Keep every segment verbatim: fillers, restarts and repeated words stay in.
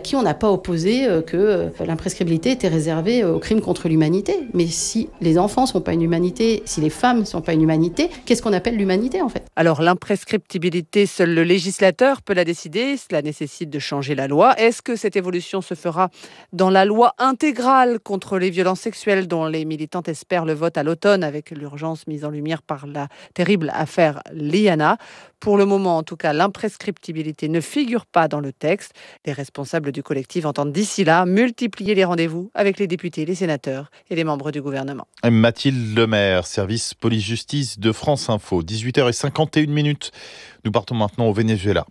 qui on n'a pas opposé euh, que euh, l'imprescriptibilité était réservée aux crimes contre l'humanité. Mais si les enfants ne sont pas une humanité, si les femmes ne sont pas une humanité, qu'est-ce qu'on appelle l'humanité en fait ? Alors l'imprescriptibilité, seul le législateur peut la décider. Cela nécessite de changer la loi. Est-ce que cette évolution se fera dans la loi intégrale contre les violences sexuelles dont les militantes espèrent le vote à l'automne avec l'urgence mise en lumière par la terrible affaire Liana ? Pour le moment, en tout cas, l'imprescriptibilité ne figure pas dans le texte. Les responsables du collectif entendent d'ici là multiplier les rendez-vous avec les députés, les sénateurs et les membres du gouvernement. Mathilde Lemaire, service police-justice de France Info, dix-huit heures cinquante et une minutes. Nous partons maintenant au Venezuela.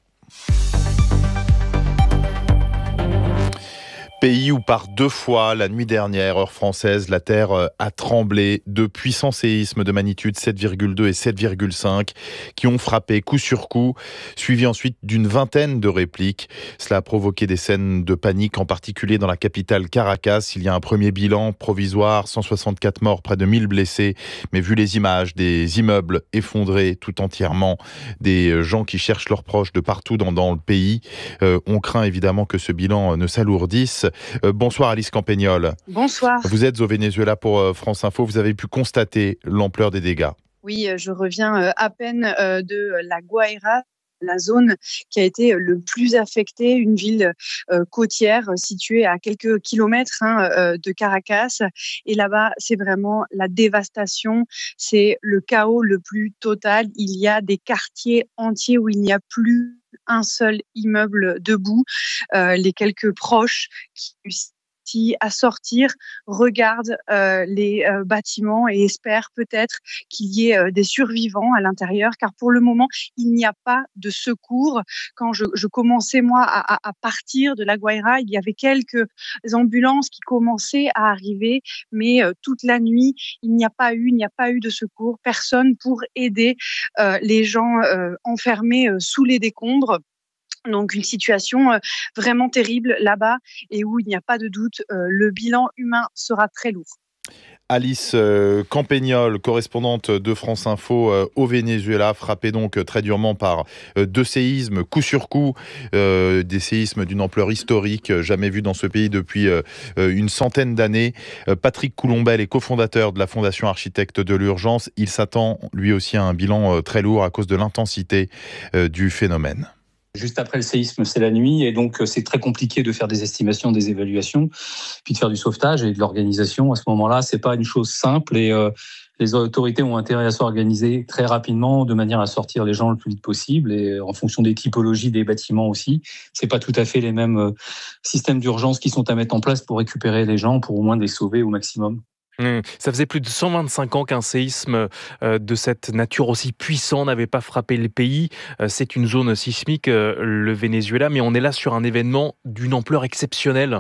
Pays où par deux fois la nuit dernière, heure française, la terre a tremblé. De puissants séismes de magnitude sept virgule deux et sept virgule cinq qui ont frappé coup sur coup, suivi ensuite d'une vingtaine de répliques. Cela a provoqué des scènes de panique, en particulier dans la capitale Caracas. Il y a un premier bilan provisoire, cent soixante-quatre morts, près de mille blessés. Mais vu les images des immeubles effondrés tout entièrement, des gens qui cherchent leurs proches de partout dans, dans le pays, euh, on craint évidemment que ce bilan ne s'alourdisse. Euh, bonsoir Alice Campagnol. Bonsoir. Vous êtes au Venezuela pour euh, France Info. Vous avez pu constater l'ampleur des dégâts. Oui, je reviens euh, à peine euh, de La Guaira, la zone qui a été le plus affectée, une ville euh, côtière située à quelques kilomètres hein, euh, de Caracas. Et là-bas, c'est vraiment la dévastation, c'est le chaos le plus total. Il y a des quartiers entiers où il n'y a plus un seul immeuble debout. Euh, les quelques proches qui réussissent à sortir regardent euh, les euh, bâtiments et espèrent peut-être qu'il y ait euh, des survivants à l'intérieur, car pour le moment, il n'y a pas de secours. Quand je, je commençais, moi, à, à partir de La Guaira, il y avait quelques ambulances qui commençaient à arriver, mais euh, toute la nuit, il n'y a pas eu, il n'y a pas eu de secours, personne pour aider euh, les gens euh, enfermés euh, sous les décombres. Donc une situation euh, vraiment terrible là-bas et où il n'y a pas de doute, euh, le bilan humain sera très lourd. Alice euh, Campagnol, correspondante de France Info euh, au Venezuela, frappée donc euh, très durement par euh, deux séismes, coup sur coup, euh, des séismes d'une ampleur historique, euh, jamais vue dans ce pays depuis euh, une centaine d'années. Euh, Patrick Coulombelle est cofondateur de la Fondation Architectes de l'Urgence. Il s'attend lui aussi à un bilan euh, très lourd à cause de l'intensité euh, du phénomène. Juste après le séisme, c'est la nuit et donc c'est très compliqué de faire des estimations, des évaluations, puis de faire du sauvetage et de l'organisation. À ce moment-là, c'est pas une chose simple et euh, les autorités ont intérêt à s'organiser très rapidement de manière à sortir les gens le plus vite possible et en fonction des typologies des bâtiments aussi. C'est pas tout à fait les mêmes euh, systèmes d'urgence qui sont à mettre en place pour récupérer les gens, pour au moins les sauver au maximum. Mmh. Ça faisait plus de cent vingt-cinq ans qu'un séisme euh, de cette nature aussi puissant n'avait pas frappé le pays. Euh, c'est une zone sismique, euh, le Venezuela, mais on est là sur un événement d'une ampleur exceptionnelle.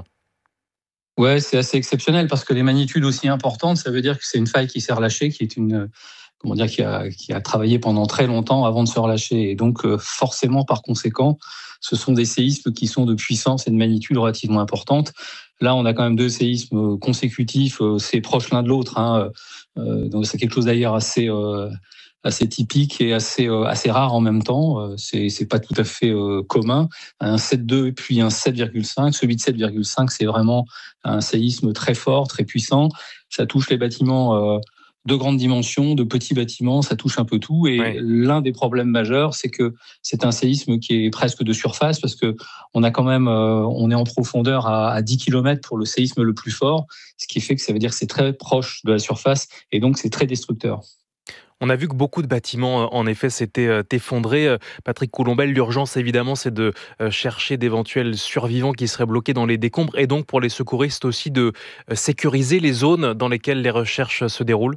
Ouais, c'est assez exceptionnel parce que les magnitudes aussi importantes, ça veut dire que c'est une faille qui s'est relâchée, qui est une, comment dire, qui a, qui a travaillé pendant très longtemps avant de se relâcher. Et donc, euh, forcément, par conséquent, ce sont des séismes qui sont de puissance et de magnitude relativement importantes. Là, on a quand même deux séismes consécutifs, euh, c'est proche l'un de l'autre. Hein, euh, donc, c'est quelque chose d'ailleurs assez, euh, assez typique et assez, euh, assez rare en même temps. Euh, c'est, c'est pas tout à fait euh, commun. Un sept virgule deux puis un sept virgule cinq. Celui de sept virgule cinq, c'est vraiment un séisme très fort, très puissant. Ça touche les bâtiments. Euh, de grandes dimensions, de petits bâtiments, ça touche un peu tout. Et oui. L'un des problèmes majeurs, c'est que c'est un séisme qui est presque de surface parce que on a quand même, euh, on est en profondeur à, à dix kilomètres pour le séisme le plus fort, ce qui fait que ça veut dire que c'est très proche de la surface et donc c'est très destructeur. On a vu que beaucoup de bâtiments, en effet, s'étaient effondrés. Patrick Coulombelle, l'urgence, évidemment, c'est de chercher d'éventuels survivants qui seraient bloqués dans les décombres et donc pour les secouristes aussi de sécuriser les zones dans lesquelles les recherches se déroulent.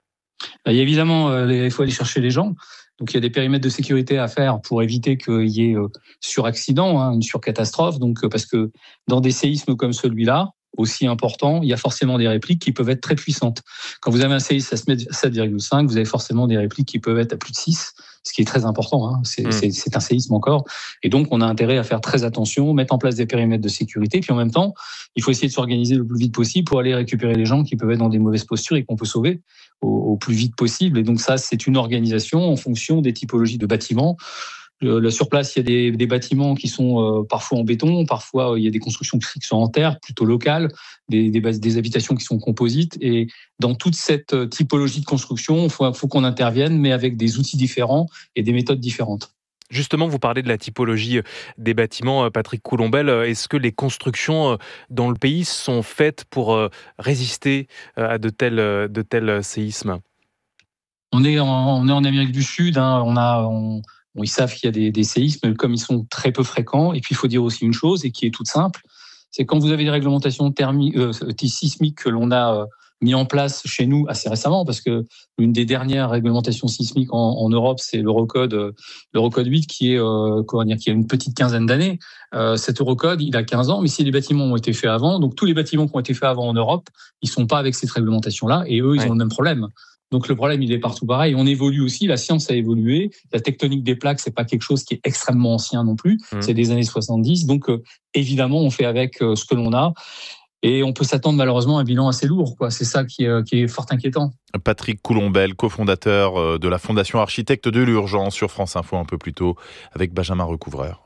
Il y a évidemment, il faut aller chercher les gens. Donc, il y a des périmètres de sécurité à faire pour éviter qu'il y ait suraccident, hein, une surcatastrophe. Donc, parce que dans des séismes comme celui-là, aussi important, il y a forcément des répliques qui peuvent être très puissantes. Quand vous avez un séisme à sept virgule cinq, vous avez forcément des répliques qui peuvent être à plus de six, ce qui est très important. Hein. C'est, mmh. c'est, c'est un séisme encore. Et donc, on a intérêt à faire très attention, mettre en place des périmètres de sécurité. Puis en même temps, il faut essayer de s'organiser le plus vite possible pour aller récupérer les gens qui peuvent être dans des mauvaises postures et qu'on peut sauver au, au plus vite possible. Et donc ça, c'est une organisation en fonction des typologies de bâtiments. Le, sur place, il y a des, des bâtiments qui sont euh, parfois en béton, parfois euh, il y a des constructions qui sont en terre, plutôt locales, des, des, des habitations qui sont composites. Et dans toute cette typologie de construction, il faut, faut qu'on intervienne, mais avec des outils différents et des méthodes différentes. Justement, vous parlez de la typologie des bâtiments, Patrick Coulombelle. Est-ce que les constructions dans le pays sont faites pour résister à de tels, de tels séismes ? On est en, on est en Amérique du Sud, hein, on a... On... Bon, ils savent qu'il y a des, des séismes, comme ils sont très peu fréquents. Et puis, il faut dire aussi une chose, et qui est toute simple, c'est quand vous avez des réglementations thermiques, euh, sismiques que l'on a euh, mis en place chez nous assez récemment, parce que l'une des dernières réglementations sismiques en, en Europe, c'est l'Eurocode, euh, l'Eurocode huit, qui est euh, comment dire, qui a une petite quinzaine d'années. Euh, cet Eurocode, il a quinze ans, mais si les bâtiments ont été faits avant, donc tous les bâtiments qui ont été faits avant en Europe, ils sont pas avec cette réglementation-là, et eux, ils ouais. ont le même problème. Donc le problème, il est partout pareil. On évolue aussi, la science a évolué. La tectonique des plaques, c'est pas quelque chose qui est extrêmement ancien non plus. Mmh. C'est des années soixante-dix. Donc euh, évidemment, on fait avec euh, ce que l'on a. Et on peut s'attendre malheureusement à un bilan assez lourd, quoi. C'est ça qui est, qui est fort inquiétant. Patrick Coulombelle, cofondateur de la Fondation Architectes de l'Urgence, sur France Info un peu plus tôt, avec Benjamin Recouvreur.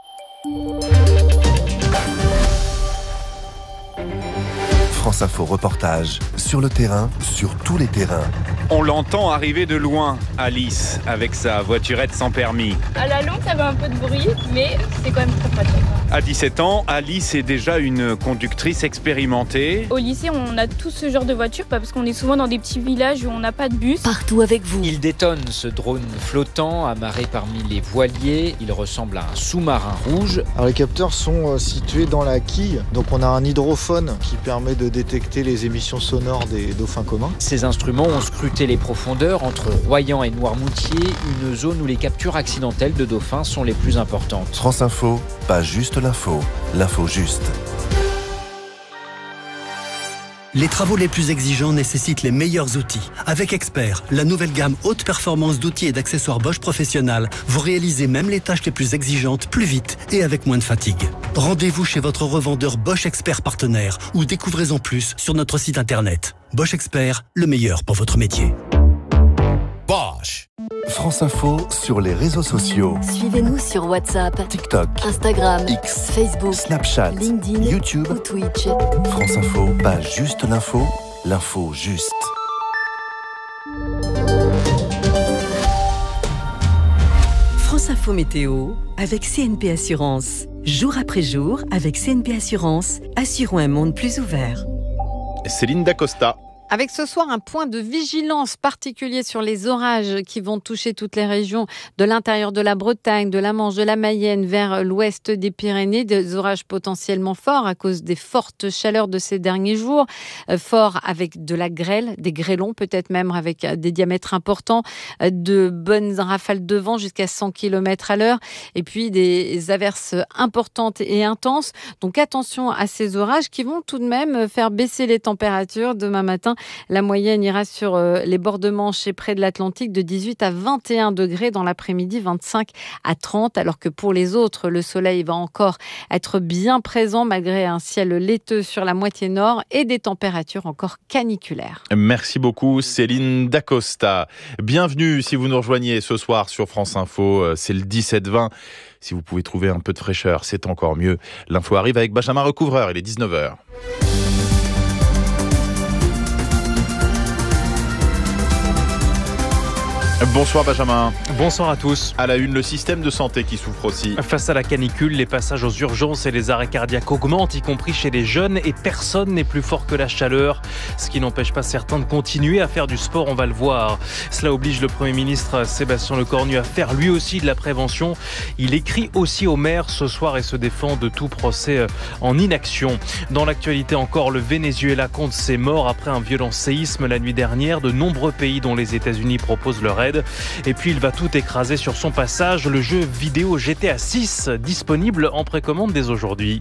France Info reportage, sur le terrain, sur tous les terrains. On l'entend arriver de loin, Alice, avec sa voiturette sans permis. À la longue, ça fait un peu de bruit, mais c'est quand même très pratique. À dix-sept ans, Alice est déjà une conductrice expérimentée. Au lycée, on a tout ce genre de voiture, parce qu'on est souvent dans des petits villages où on n'a pas de bus. Partout avec vous. Il détonne, ce drone flottant, amarré parmi les voiliers. Il ressemble à un sous-marin rouge. Alors, les capteurs sont situés dans la quille, donc on a un hydrophone qui permet de détecter les émissions sonores des dauphins communs. Ces instruments ont scruté les profondeurs entre Royan et Noirmoutier, une zone où les captures accidentelles de dauphins sont les plus importantes. France Info, pas juste l'info, l'info juste. Les travaux les plus exigeants nécessitent les meilleurs outils. Avec Expert, la nouvelle gamme haute performance d'outils et d'accessoires Bosch Professionnal, vous réalisez même les tâches les plus exigeantes plus vite et avec moins de fatigue. Rendez-vous chez votre revendeur Bosch Expert partenaire ou découvrez-en plus sur notre site internet. Bosch Expert, le meilleur pour votre métier. Bosch. France Info sur les réseaux sociaux. Suivez-nous sur WhatsApp, TikTok, Instagram, X, Facebook, Snapchat, LinkedIn, YouTube ou Twitch. France Info, pas juste l'info, l'info juste. France Info Météo avec C N P Assurance. Jour après jour, avec C N P Assurance, assurons un monde plus ouvert. Céline Dacosta. Avec ce soir un point de vigilance particulier sur les orages qui vont toucher toutes les régions de l'intérieur de la Bretagne, de la Manche, de la Mayenne vers l'ouest des Pyrénées. Des orages potentiellement forts à cause des fortes chaleurs de ces derniers jours. Euh, forts avec de la grêle, des grêlons peut-être même avec des diamètres importants, euh, de bonnes rafales de vent jusqu'à cent kilomètres à l'heure. Et puis des averses importantes et intenses. Donc attention à ces orages qui vont tout de même faire baisser les températures demain matin. La moyenne ira sur les bords de Manche et près de l'Atlantique de dix-huit à vingt et un degrés, dans l'après-midi vingt-cinq à trente, alors que pour les autres, le soleil va encore être bien présent malgré un ciel laiteux sur la moitié nord et des températures encore caniculaires. Merci beaucoup Céline Dacosta. Bienvenue si vous nous rejoignez ce soir sur France Info, c'est le dix-sept vingt. Si vous pouvez trouver un peu de fraîcheur, c'est encore mieux. L'info arrive avec Benjamin Recouvreur, il est dix-neuf heures. Bonsoir Benjamin. Bonsoir à tous. À la une, le système de santé qui souffre aussi. Face à la canicule, les passages aux urgences et les arrêts cardiaques augmentent, y compris chez les jeunes, et personne n'est plus fort que la chaleur, ce qui n'empêche pas certains de continuer à faire du sport, on va le voir. Cela oblige le Premier ministre Sébastien Lecornu à faire lui aussi de la prévention. Il écrit aussi aux maires ce soir et se défend de tout procès en inaction. Dans l'actualité encore, le Venezuela compte ses morts après un violent séisme la nuit dernière. De nombreux pays, dont les États-Unis, proposent leur aide. Et puis il va tout écraser sur son passage, le jeu vidéo G T A six, disponible en précommande dès aujourd'hui.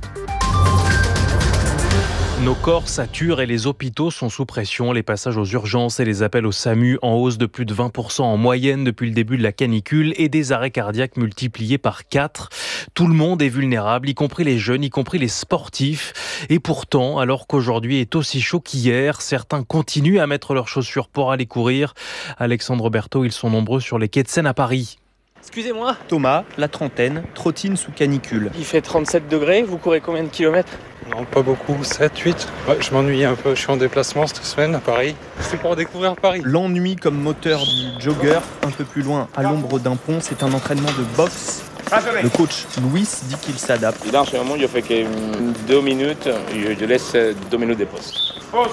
Nos corps saturent et les hôpitaux sont sous pression. Les passages aux urgences et les appels au SAMU en hausse de plus de vingt pour cent en moyenne depuis le début de la canicule et des arrêts cardiaques multipliés par quatre. Tout le monde est vulnérable, y compris les jeunes, y compris les sportifs. Et pourtant, alors qu'aujourd'hui est aussi chaud qu'hier, certains continuent à mettre leurs chaussures pour aller courir. Alexandre Berthaud, ils sont nombreux sur les quais de Seine à Paris. Excusez-moi. Thomas, la trentaine, trottine sous canicule. Il fait trente-sept degrés, vous courez combien de kilomètres? Non, pas beaucoup, sept, huit. Ouais, je m'ennuie un peu, je suis en déplacement cette semaine à Paris. C'est pour découvrir Paris. L'ennui comme moteur du jogger, un peu plus loin, à l'ombre d'un pont, c'est un entraînement de boxe. Le coach Louis dit qu'il s'adapte. Dans ce moment, je fais que deux minutes, je laisse deux minutes de pause.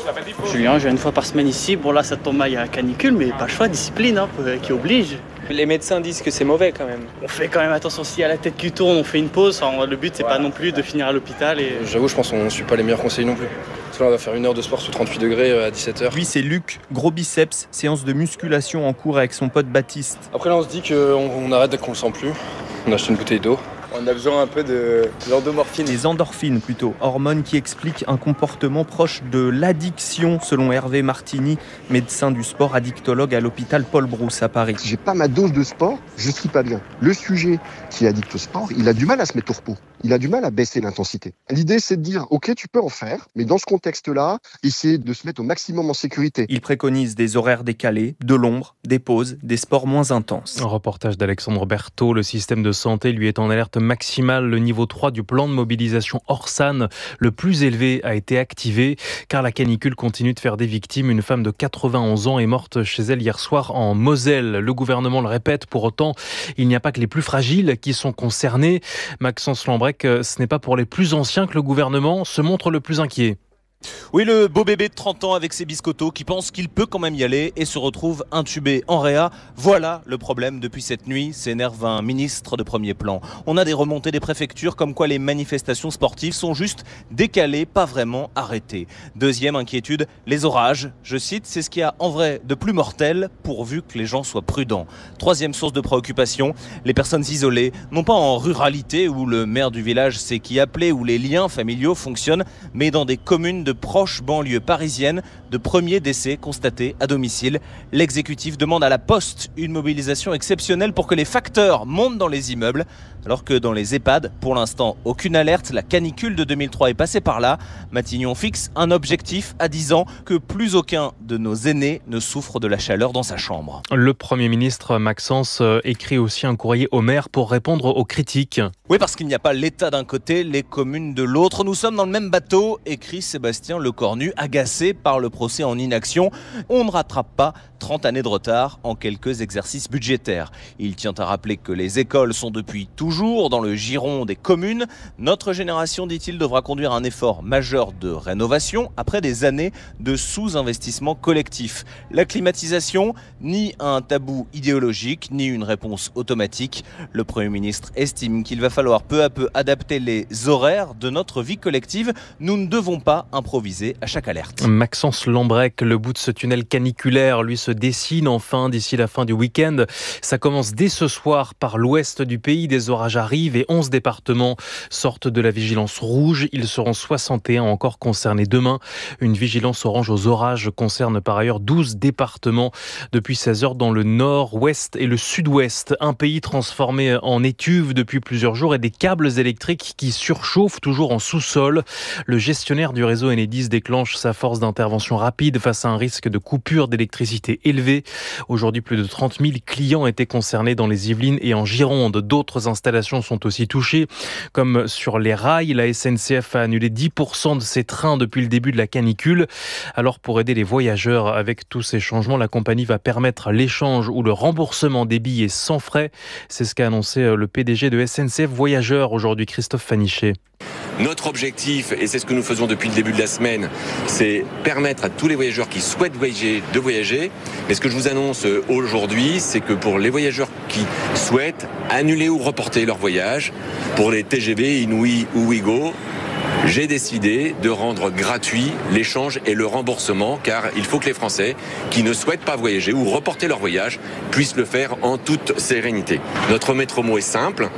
Je viens, je viens une fois par semaine ici. Bon là, ça tombe mal, il y a canicule, mais pas le choix, discipline hein, qui oblige. Les médecins disent que c'est mauvais quand même. On fait quand même attention, s'il y a la tête qui tourne, on fait une pause. Enfin, le but, c'est voilà. Pas non plus de finir à l'hôpital. Et... J'avoue, je pense qu'on ne suit pas les meilleurs conseils non plus. Parce que là, on va faire une heure de sport sous trente-huit degrés à dix-sept heures. Lui, c'est Luc, gros biceps, séance de musculation en cours avec son pote Baptiste. Après, là, on se dit qu'on on arrête dès qu'on le sent plus. On a acheté une bouteille d'eau. On a besoin un peu de l'endomorphine. Des endorphines plutôt, hormones qui expliquent un comportement proche de l'addiction selon Hervé Martini, médecin du sport addictologue à l'hôpital Paul Brousse à Paris. Si j'ai pas ma dose de sport, je suis pas bien. Le sujet qui est addict au sport, il a du mal à se mettre au repos. Il a du mal à baisser l'intensité. L'idée, c'est de dire, ok, tu peux en faire, mais dans ce contexte-là, essayer de se mettre au maximum en sécurité. Il préconise des horaires décalés, de l'ombre, des pauses, des sports moins intenses. Un reportage d'Alexandre Berthaud. Le système de santé lui est en alerte maximale. Le niveau trois du plan de mobilisation Orsan, le plus élevé, a été activé car la canicule continue de faire des victimes. Une femme de quatre-vingt-onze ans est morte chez elle hier soir en Moselle. Le gouvernement le répète, pour autant, il n'y a pas que les plus fragiles qui sont concernés. Maxence Lambrec, ce n'est pas pour les plus anciens que le gouvernement se montre le plus inquiet. Oui, le beau bébé de trente ans avec ses biscottos qui pense qu'il peut quand même y aller et se retrouve intubé en réa. Voilà le problème depuis cette nuit, s'énerve un ministre de premier plan. On a des remontées des préfectures comme quoi les manifestations sportives sont juste décalées, pas vraiment arrêtées. Deuxième inquiétude, les orages. Je cite, c'est ce qu'il y a en vrai de plus mortel pourvu que les gens soient prudents. Troisième source de préoccupation, les personnes isolées, non pas en ruralité où le maire du village sait qui appeler, où les liens familiaux fonctionnent, mais dans des communes de proches banlieues parisiennes, de premiers décès constatés à domicile. L'exécutif demande à la Poste une mobilisation exceptionnelle pour que les facteurs montent dans les immeubles, alors que dans les EHPAD, pour l'instant, aucune alerte. La canicule de deux mille trois est passée par là. Matignon fixe un objectif à dix ans, que plus aucun de nos aînés ne souffre de la chaleur dans sa chambre. Le Premier ministre Maxence écrit aussi un courrier au maire pour répondre aux critiques. Oui, parce qu'il n'y a pas l'État d'un côté, les communes de l'autre. Nous sommes dans le même bateau, écrit Sébastien Lecornu, agacé par le procès en inaction. On ne rattrape pas trente années de retard en quelques exercices budgétaires. Il tient à rappeler que les écoles sont depuis toujours dans le giron des communes. Notre génération, dit-il, devra conduire un effort majeur de rénovation après des années de sous-investissement collectif. La climatisation, ni un tabou idéologique, ni une réponse automatique. Le Premier ministre estime qu'il va falloir peu à peu adapter les horaires de notre vie collective. Nous ne devons pas improviser à chaque alerte. Maxence Lambrec, le bout de ce tunnel caniculaire, lui, se dessine enfin d'ici la fin du week-end. Ça commence dès ce soir par l'ouest du pays. Des orages arrivent et onze départements sortent de la vigilance rouge. Ils seront soixante et un encore concernés demain. Une vigilance orange aux orages concerne par ailleurs douze départements depuis seize heures dans le nord, ouest et le sud-ouest. Un pays transformé en étuve depuis plusieurs jours et des câbles électriques qui surchauffent toujours en sous-sol. Le gestionnaire du réseau Enedis déclenche sa force d'intervention rapide face à un risque de coupure d'électricité élevé. Aujourd'hui, plus de trente mille clients étaient concernés dans les Yvelines et en Gironde. D'autres installations sont aussi touchées, comme sur les rails. La S N C F a annulé dix pour cent de ses trains depuis le début de la canicule. Alors, pour aider les voyageurs avec tous ces changements, la compagnie va permettre l'échange ou le remboursement des billets sans frais. C'est ce qu'a annoncé le P D G de S N C F Voyageurs aujourd'hui, Christophe Fanichet. Notre objectif, et c'est ce que nous faisons depuis le début de la semaine, c'est permettre à tous les voyageurs qui souhaitent voyager de voyager. Mais ce que je vous annonce aujourd'hui, c'est que pour les voyageurs qui souhaitent annuler ou reporter leur voyage, pour les T G V, Inouï ou Ouigo, j'ai décidé de rendre gratuit l'échange et le remboursement, car il faut que les Français qui ne souhaitent pas voyager ou reporter leur voyage puissent le faire en toute sérénité. Notre maître mot est simple,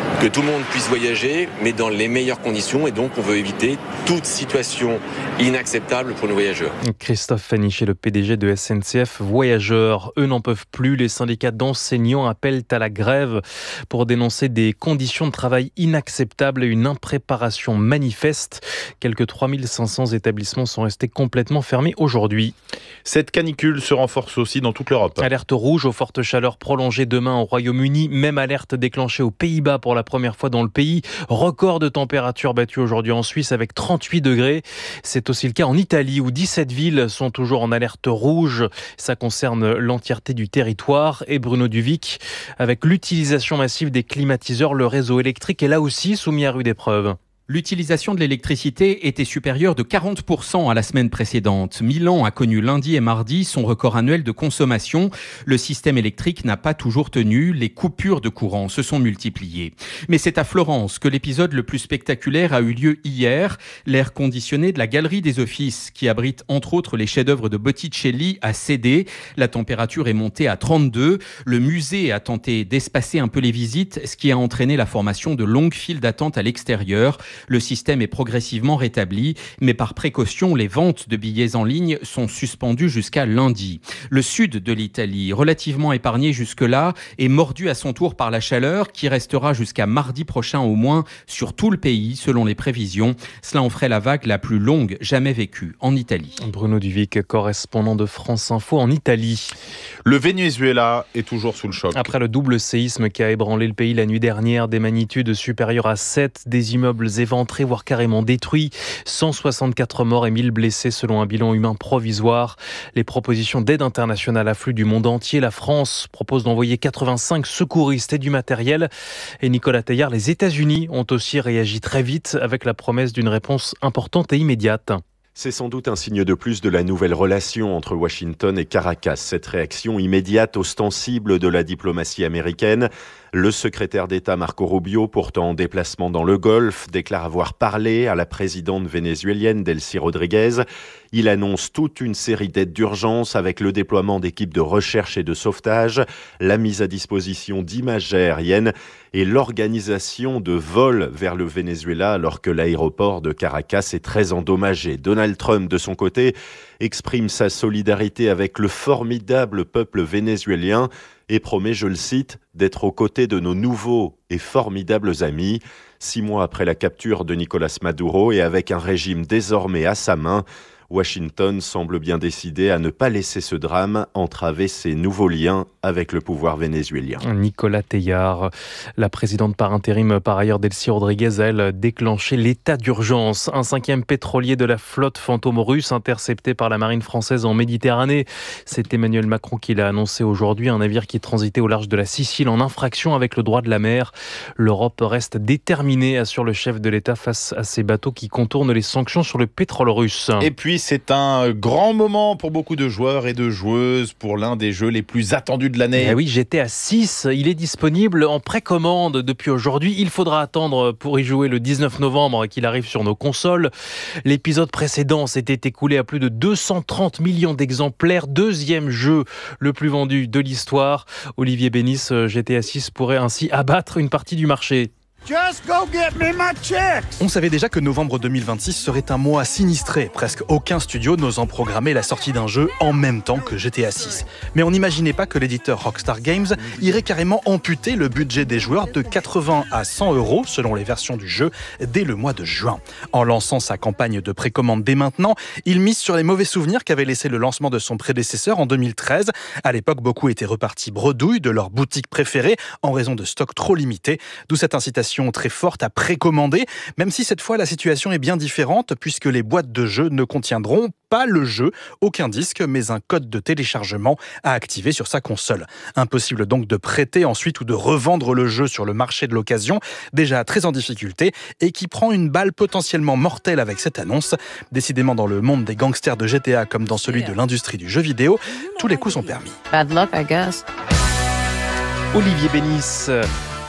que tout le monde puisse voyager, mais dans les meilleures conditions. Et donc, on veut éviter toute situation inacceptable pour nos voyageurs. Christophe Fanichet, le P D G de S N C F Voyageurs. Eux n'en peuvent plus. Les syndicats d'enseignants appellent à la grève pour dénoncer des conditions de travail inacceptables et une impréparation manifeste. Quelques trois mille cinq cents établissements sont restés complètement fermés aujourd'hui. Cette canicule se renforce aussi dans toute l'Europe. Alerte rouge aux fortes chaleurs prolongées demain au Royaume-Uni. Même alerte déclenchée aux Pays-Bas pour la première fois dans le pays. Record de température battu aujourd'hui en Suisse avec trente-huit degrés. C'est aussi le cas en Italie où dix-sept villes sont toujours en alerte rouge. Ça concerne l'entièreté du territoire. Et Bruno Duvic, avec l'utilisation massive des climatiseurs, le réseau électrique est là aussi soumis à rude épreuve. L'utilisation de l'électricité était supérieure de quarante pour cent à la semaine précédente. Milan a connu lundi et mardi son record annuel de consommation. Le système électrique n'a pas toujours tenu. Les coupures de courant se sont multipliées. Mais c'est à Florence que l'épisode le plus spectaculaire a eu lieu hier. L'air conditionné de la Galerie des Offices, qui abrite entre autres les chefs-d'œuvre de Botticelli, a cédé. La température est montée à trente-deux. Le musée a tenté d'espacer un peu les visites, ce qui a entraîné la formation de longues files d'attente à l'extérieur. Le système est progressivement rétabli, mais par précaution, les ventes de billets en ligne sont suspendues jusqu'à lundi. Le sud de l'Italie, relativement épargné jusque-là, est mordu à son tour par la chaleur qui restera jusqu'à mardi prochain au moins sur tout le pays, selon les prévisions. Cela en ferait la vague la plus longue jamais vécue en Italie. Bruno Duvic, correspondant de France Info en Italie. Le Venezuela est toujours sous le choc. Après le double séisme qui a ébranlé le pays la nuit dernière, des magnitudes supérieures à sept, des immeubles éventrés, voire carrément détruits, cent soixante-quatre morts et mille blessés selon un bilan humain provisoire. Les propositions d'aide internationale affluent du monde entier. La France propose d'envoyer quatre-vingt-cinq secouristes et du matériel. Et Nicolas Teilhard, les États-Unis ont aussi réagi très vite avec la promesse d'une réponse importante et immédiate. C'est sans doute un signe de plus de la nouvelle relation entre Washington et Caracas. Cette réaction immédiate, ostensible de la diplomatie américaine. Le secrétaire d'État Marco Rubio, pourtant en déplacement dans le Golfe, déclare avoir parlé à la présidente vénézuélienne Delcy Rodriguez. Il annonce toute une série d'aides d'urgence avec le déploiement d'équipes de recherche et de sauvetage, la mise à disposition d'images aériennes et l'organisation de vols vers le Venezuela alors que l'aéroport de Caracas est très endommagé. Donald Trump, de son côté, exprime sa solidarité avec le formidable peuple vénézuélien et promet, je le cite, d'être aux côtés de nos nouveaux et formidables amis. Six mois après la capture de Nicolás Maduro et avec un régime désormais à sa main, Washington semble bien décidé à ne pas laisser ce drame entraver ses nouveaux liens avec le pouvoir vénézuélien. Nicolas Teilhard, la présidente par intérim, par ailleurs Delcy Rodriguez, a elle déclenché l'état d'urgence. Un cinquième pétrolier de la flotte fantôme russe intercepté par la marine française en Méditerranée. C'est Emmanuel Macron qui l'a annoncé aujourd'hui. Un navire qui transitait au large de la Sicile en infraction avec le droit de la mer. L'Europe reste déterminée, assure le chef de l'État, face à ces bateaux qui contournent les sanctions sur le pétrole russe. Et puis c'est un grand moment pour beaucoup de joueurs et de joueuses pour l'un des jeux les plus attendus de l'année. Eh oui, G T A six, il est disponible en précommande depuis aujourd'hui. Il faudra attendre pour y jouer le dix-neuf novembre qu'il arrive sur nos consoles. L'épisode précédent s'était écoulé à plus de deux cent trente millions d'exemplaires. Deuxième jeu le plus vendu de l'histoire. Olivier Bénis, G T A six pourrait ainsi abattre une partie du marché. Just go get me my checks. On savait déjà que novembre deux mille vingt-six serait un mois sinistré. Presque aucun studio n'osant programmer la sortie d'un jeu en même temps que G T A six. Mais on n'imaginait pas que l'éditeur Rockstar Games irait carrément amputer le budget des joueurs de quatre-vingts à cent euros selon les versions du jeu dès le mois de juin. En lançant sa campagne de précommande dès maintenant, il mise sur les mauvais souvenirs qu'avait laissé le lancement de son prédécesseur en deux mille treize. À l'époque, beaucoup étaient repartis bredouilles de leur boutique préférée en raison de stocks trop limités, d'où cette incitation très forte à précommander, même si cette fois la situation est bien différente puisque les boîtes de jeux ne contiendront pas le jeu, aucun disque, mais un code de téléchargement à activer sur sa console. Impossible donc de prêter ensuite ou de revendre le jeu sur le marché de l'occasion, déjà très en difficulté et qui prend une balle potentiellement mortelle avec cette annonce. Décidément, dans le monde des gangsters de G T A comme dans celui de l'industrie du jeu vidéo, tous les coups sont permis. Bad luck, I guess. Olivier Bénis.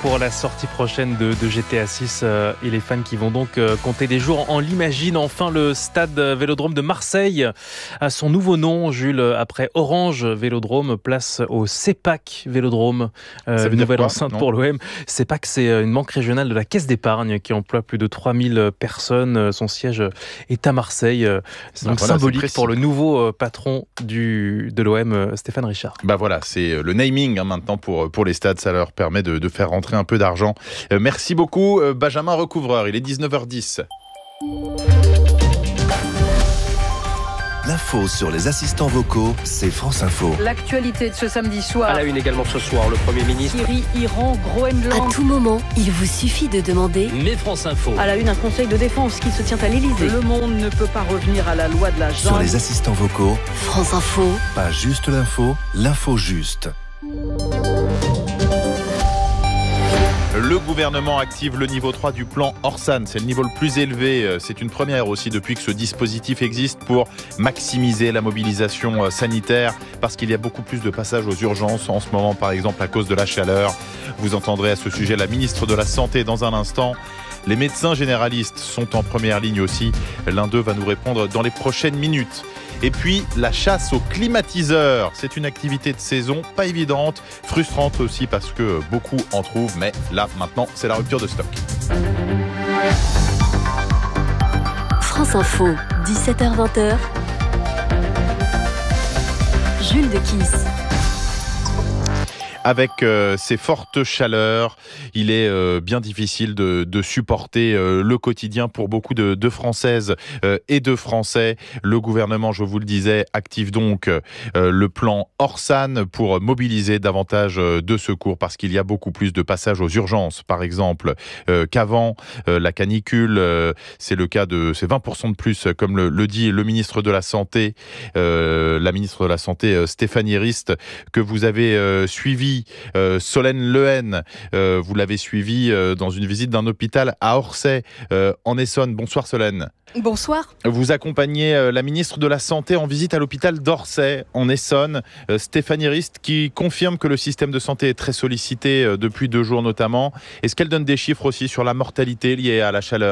pour la sortie prochaine de, de G T A six euh, et les fans qui vont donc euh, compter des jours en l'imagine. Enfin, le stade Vélodrome de Marseille a son nouveau nom, Jules, après Orange Vélodrome, place au CEPAC Vélodrome, euh, nouvelle enceinte pour l'O M. CEPAC, c'est une banque régionale de la Caisse d'épargne qui emploie plus de trois mille personnes. Son siège est à Marseille. C'est donc ah, voilà, symbolique c'est pour le nouveau patron du, de l'O M, Stéphane Richard. Bah voilà, c'est le naming hein, maintenant pour, pour les stades, ça leur permet de, de faire rentrer un peu d'argent. Euh, merci beaucoup euh, Benjamin Recouvreur, il est dix-neuf heures dix. L'info sur les assistants vocaux, c'est France Info. L'actualité de ce samedi soir. À la une également ce soir, le Premier ministre. Syrie, Iran, Groenland. À tout moment, il vous suffit de demander. Mais France Info. À la une, un conseil de défense qui se tient à l'Élysée. Le monde ne peut pas revenir à la loi de la jungle. Sur les assistants vocaux. France Info. Pas juste l'info, l'info juste. Le gouvernement active le niveau trois du plan Orsan. C'est le niveau le plus élevé. C'est une première aussi depuis que ce dispositif existe pour maximiser la mobilisation sanitaire parce qu'il y a beaucoup plus de passages aux urgences en ce moment, par exemple à cause de la chaleur. Vous entendrez à ce sujet la ministre de la Santé dans un instant. Les médecins généralistes sont en première ligne aussi. L'un d'eux va nous répondre dans les prochaines minutes. Et puis, la chasse aux climatiseurs. C'est une activité de saison pas évidente, frustrante aussi parce que beaucoup en trouvent. Mais là, maintenant, c'est la rupture de stock. France Info, dix-sept heures vingt. Jules Dequisse. Avec euh, ces fortes chaleurs, il est euh, bien difficile de, de supporter euh, le quotidien pour beaucoup de, de Françaises euh, et de Français. Le gouvernement, je vous le disais, active donc euh, le plan Orsan pour mobiliser davantage euh, de secours parce qu'il y a beaucoup plus de passages aux urgences, par exemple, euh, qu'avant. Euh, la canicule, euh, c'est le cas de c'est vingt pour cent de plus, comme le, le dit le ministre de la Santé, euh, la ministre de la Santé, euh, Stéphanie Rist, que vous avez euh, suivi. Euh, Solène Lehen, euh, vous l'avez suivi euh, dans une visite d'un hôpital à Orsay, euh, en Essonne. Bonsoir Solène. Bonsoir. Vous accompagnez euh, la ministre de la Santé en visite à l'hôpital d'Orsay, en Essonne. Euh, Stéphanie Rist, qui confirme que le système de santé est très sollicité euh, depuis deux jours notamment. Est-ce qu'elle donne des chiffres aussi sur la mortalité liée à la chaleur ?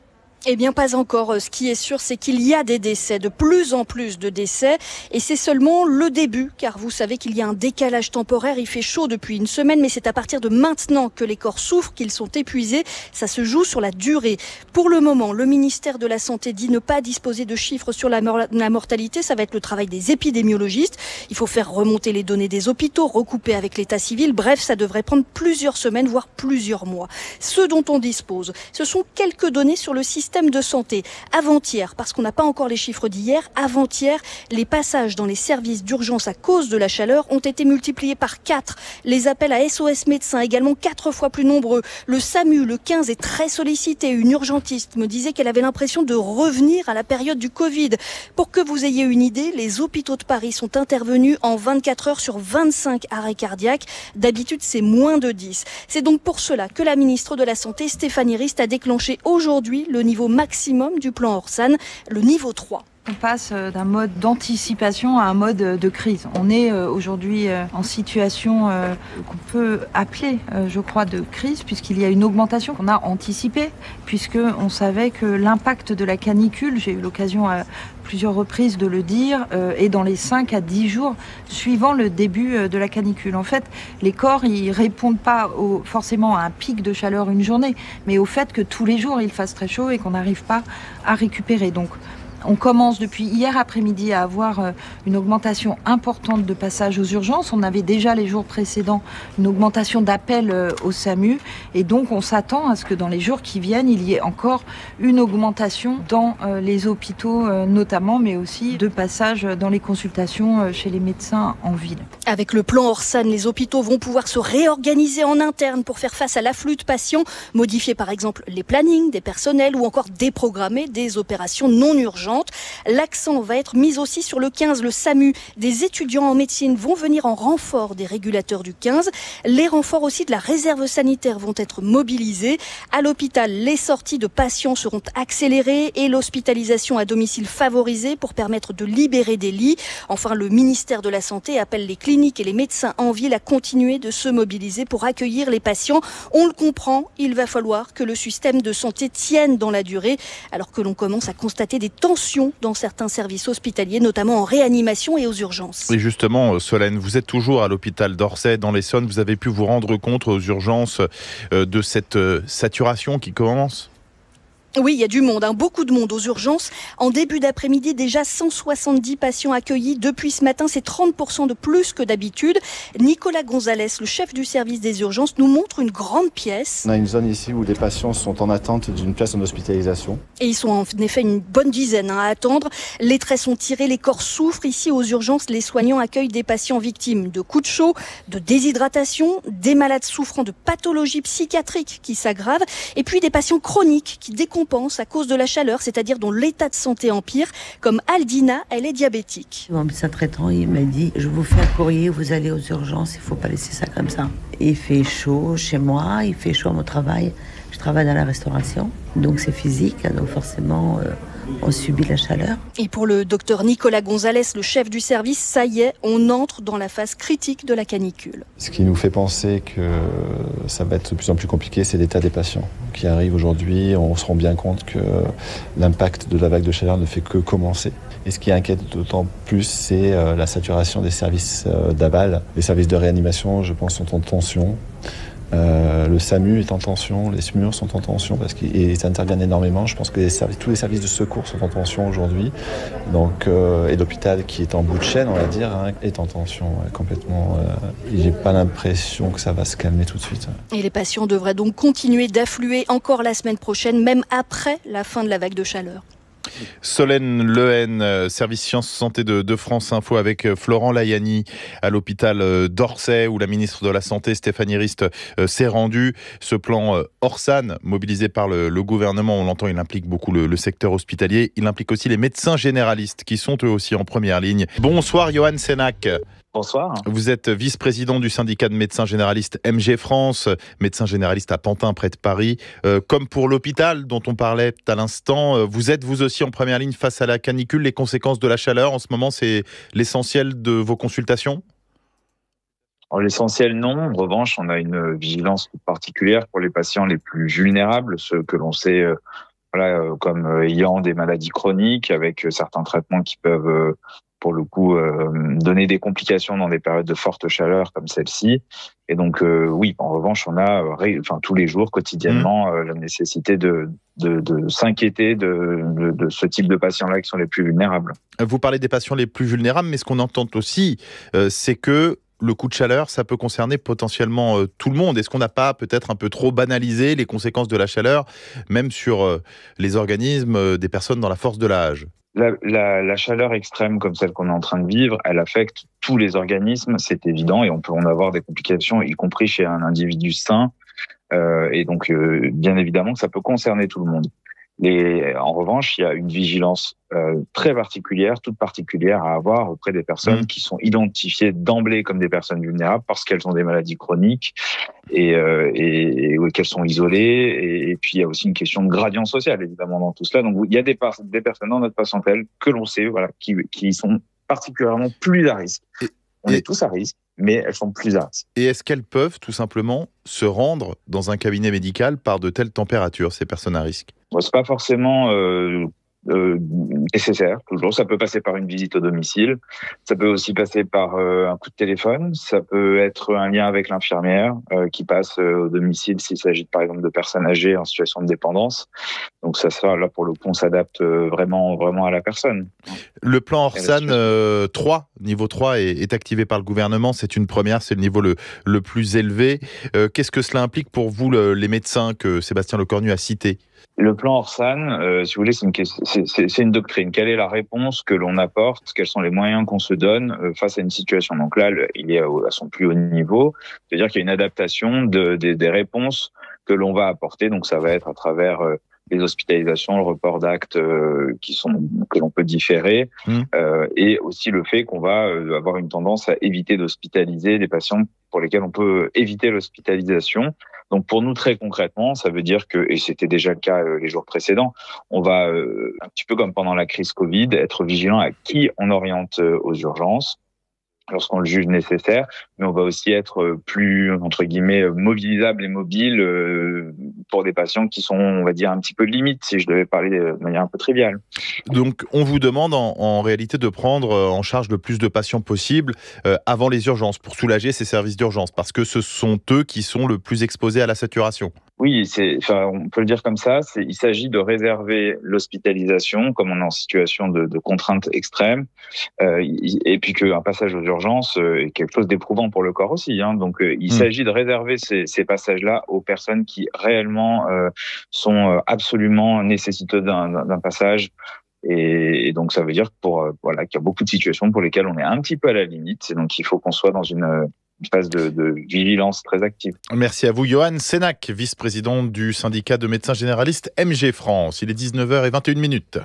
Eh bien, pas encore. Ce qui est sûr, c'est qu'il y a des décès, de plus en plus de décès. Et c'est seulement le début, car vous savez qu'il y a un décalage temporaire. Il fait chaud depuis une semaine, mais c'est à partir de maintenant que les corps souffrent, qu'ils sont épuisés. Ça se joue sur la durée. Pour le moment, le ministère de la Santé dit ne pas disposer de chiffres sur la, mor- la mortalité. Ça va être le travail des épidémiologistes. Il faut faire remonter les données des hôpitaux, recouper avec l'état civil. Bref, ça devrait prendre plusieurs semaines, voire plusieurs mois. Ce dont on dispose, ce sont quelques données sur le système de santé. Avant-hier, parce qu'on n'a pas encore les chiffres d'hier, avant-hier, les passages dans les services d'urgence à cause de la chaleur ont été multipliés par quatre. Les appels à S O S médecins également quatre fois plus nombreux. Le SAMU, le quinze, est très sollicité. Une urgentiste me disait qu'elle avait l'impression de revenir à la période du Covid. Pour que vous ayez une idée, les hôpitaux de Paris sont intervenus en vingt-quatre heures sur vingt-cinq arrêts cardiaques. D'habitude, c'est moins de dix. C'est donc pour cela que la ministre de la Santé, Stéphanie Rist, a déclenché aujourd'hui le niveau maximum du plan Orsan, le niveau trois. On passe d'un mode d'anticipation à un mode de crise. On est aujourd'hui en situation qu'on peut appeler, je crois, de crise, puisqu'il y a une augmentation qu'on a anticipée, puisqu'on savait que l'impact de la canicule, j'ai eu l'occasion à plusieurs reprises de le dire, est dans les cinq à dix jours suivant le début de la canicule. En fait, les corps, ils répondent pas au, forcément à un pic de chaleur une journée, mais au fait que tous les jours, il fasse très chaud et qu'on n'arrive pas à récupérer. Donc, on commence depuis hier après-midi à avoir une augmentation importante de passages aux urgences. On avait déjà les jours précédents une augmentation d'appels au SAMU. Et donc, on s'attend à ce que dans les jours qui viennent, il y ait encore une augmentation dans les hôpitaux notamment, mais aussi de passages dans les consultations chez les médecins en ville. Avec le plan Orsan, les hôpitaux vont pouvoir se réorganiser en interne pour faire face à l'afflux de patients, modifier par exemple les plannings des personnels ou encore déprogrammer des opérations non urgentes. différentes. L'accent va être mis aussi sur le quinze, le SAMU. Des étudiants en médecine vont venir en renfort des régulateurs du quinze. Les renforts aussi de la réserve sanitaire vont être mobilisés. À l'hôpital, les sorties de patients seront accélérées et l'hospitalisation à domicile favorisée pour permettre de libérer des lits. Enfin, le ministère de la Santé appelle les cliniques et les médecins en ville à continuer de se mobiliser pour accueillir les patients. On le comprend, il va falloir que le système de santé tienne dans la durée, alors que l'on commence à constater des tensions dans certains services hospitaliers, notamment en réanimation et aux urgences. Et justement, Solène, vous êtes toujours à l'hôpital d'Orsay, dans l'Essonne. Vous avez pu vous rendre compte aux urgences de cette saturation qui commence ? Oui, il y a du monde, hein, beaucoup de monde aux urgences. En début d'après-midi, déjà cent soixante-dix patients accueillis. Depuis ce matin, c'est trente pour cent de plus que d'habitude. Nicolas Gonzalez, le chef du service des urgences, nous montre une grande pièce. On a une zone ici où les patients sont en attente d'une place en hospitalisation. Et ils sont en effet une bonne dizaine hein, à attendre. Les traits sont tirés, les corps souffrent. Ici, aux urgences, les soignants accueillent des patients victimes de coups de chaud, de déshydratation, des malades souffrant de pathologies psychiatriques qui s'aggravent, et puis des patients chroniques qui décomposent pense à cause de la chaleur, c'est-à-dire dont l'état de santé empire, comme Aldina, elle est diabétique. Mon médecin traitant, il m'a dit, je vous fais un courrier, vous allez aux urgences, il ne faut pas laisser ça comme ça. Il fait chaud chez moi, il fait chaud à mon travail, je travaille dans la restauration, donc c'est physique, donc forcément euh, on subit la chaleur. Et pour le docteur Nicolas Gonzalez, le chef du service, ça y est, on entre dans la phase critique de la canicule. Ce qui nous fait penser que ça va être de plus en plus compliqué, c'est l'état des patients qui arrivent aujourd'hui. On se rend bien compte que l'impact de la vague de chaleur ne fait que commencer. Et ce qui inquiète d'autant plus, c'est la saturation des services d'aval. Les services de réanimation, je pense, sont en tension. Euh, le SAMU est en tension, les SMUR sont en tension parce qu'ils interviennent énormément. Je pense que les services, tous les services de secours sont en tension aujourd'hui. Donc, euh, et l'hôpital qui est en bout de chaîne, on va dire, hein, est en tension ouais, complètement. Euh, et j'ai pas l'impression que ça va se calmer tout de suite. Et les patients devraient donc continuer d'affluer encore la semaine prochaine, même après la fin de la vague de chaleur. Solène Lehen, service Sciences Santé de, de France Info avec Florent Layani à l'hôpital d'Orsay où la ministre de la Santé Stéphanie Rist s'est rendue. Ce plan Orsan mobilisé par le, le gouvernement, on l'entend, il implique beaucoup le, le secteur hospitalier. Il implique aussi les médecins généralistes qui sont eux aussi en première ligne. Bonsoir Johan Sénac. Bonsoir. Vous êtes vice-président du syndicat de médecins généralistes M G France, médecin généraliste à Pantin, près de Paris. Euh, comme pour l'hôpital dont on parlait à l'instant, vous êtes vous aussi en première ligne face à la canicule, les conséquences de la chaleur. En ce moment, c'est l'essentiel de vos consultations ? Alors, l'essentiel, non. En revanche, on a une vigilance particulière pour les patients les plus vulnérables, ceux que l'on sait euh, voilà, euh, comme euh, ayant des maladies chroniques, avec euh, certains traitements qui peuvent... Euh, pour le coup, euh, donner des complications dans des périodes de forte chaleur comme celle-ci. Et donc, euh, oui, en revanche, on a euh, enfin, tous les jours, quotidiennement, euh, la nécessité de, de, de s'inquiéter de, de, de ce type de patients-là qui sont les plus vulnérables. Vous parlez des patients les plus vulnérables, mais ce qu'on entend aussi, euh, c'est que le coup de chaleur, ça peut concerner potentiellement euh, tout le monde. Est-ce qu'on n'a pas peut-être un peu trop banalisé les conséquences de la chaleur, même sur euh, les organismes euh, des personnes dans la force de l'âge ? La, la, la chaleur extrême comme celle qu'on est en train de vivre, elle affecte tous les organismes, c'est évident, et on peut en avoir des complications, y compris chez un individu sain. Euh, et donc, euh, bien évidemment, que ça peut concerner tout le monde. Les, en revanche, il y a une vigilance euh, très particulière, toute particulière à avoir auprès des personnes mmh. qui sont identifiées d'emblée comme des personnes vulnérables parce qu'elles ont des maladies chroniques et, euh, et, et qu'elles sont isolées. Et, et puis, il y a aussi une question de gradient social, évidemment, dans tout cela. Donc, il y a des, par- des personnes dans notre patientèle que l'on sait, voilà, qui, qui sont particulièrement plus à risque. Et, On et... est tous à risque, mais elles sont plus à risque. Et est-ce qu'elles peuvent tout simplement se rendre dans un cabinet médical par de telles températures, ces personnes à risque ? Bon, c'est pas forcément euh, euh, nécessaire, toujours. Ça peut passer par une visite au domicile, ça peut aussi passer par euh, un coup de téléphone, ça peut être un lien avec l'infirmière euh, qui passe euh, au domicile s'il s'agit par exemple de personnes âgées en situation de dépendance. Donc ça sera là pour le coup, on s'adapte euh, vraiment, vraiment à la personne. Le plan Orsan euh, trois, niveau trois, est, est activé par le gouvernement. C'est une première, c'est le niveau le, le plus élevé. Euh, qu'est-ce que cela implique pour vous, le, les médecins que Sébastien Lecornu a cités ? Le plan Orsan, euh, si vous voulez, c'est une, c'est, c'est, c'est une doctrine. Quelle est la réponse que l'on apporte ? Quels sont les moyens qu'on se donne euh, face à une situation ? Donc là, il est à, à son plus haut niveau. C'est-à-dire qu'il y a une adaptation de, de, des réponses que l'on va apporter. Donc ça va être à travers euh, les hospitalisations, le report d'actes euh, qui sont que l'on peut différer, mmh. euh, et aussi le fait qu'on va euh, avoir une tendance à éviter d'hospitaliser des patients pour lesquels on peut éviter l'hospitalisation. Donc pour nous, très concrètement, ça veut dire que, et c'était déjà le cas euh, les jours précédents, on va, euh, un petit peu comme pendant la crise Covid, être vigilant à qui on oriente euh, aux urgences lorsqu'on le juge nécessaire, mais on va aussi être plus, entre guillemets, mobilisable et mobile euh, pour des patients qui sont, on va dire, un petit peu limite, si je devais parler de manière un peu triviale. Donc, on vous demande en, en réalité de prendre en charge le plus de patients possible euh, avant les urgences, pour soulager ces services d'urgence, parce que ce sont eux qui sont le plus exposés à la saturation. Oui, c'est, enfin, on peut le dire comme ça. C'est, il s'agit de réserver l'hospitalisation, comme on est en situation de, de contrainte extrême, euh, et puis qu'un passage aux urgences est quelque chose d'éprouvant pour le corps aussi. Hein. Donc, euh, il mmh. s'agit de réserver ces, ces passages-là aux personnes qui réellement euh, sont absolument nécessiteuses d'un, d'un passage. Et, et donc, ça veut dire pour euh, voilà qu'il y a beaucoup de situations pour lesquelles on est un petit peu à la limite. Et donc, il faut qu'on soit dans une une phase de, de vigilance très active. Merci à vous, Johan Sénac, vice-président du syndicat de médecins généralistes M G France. Il est dix-neuf heures vingt et une minutes.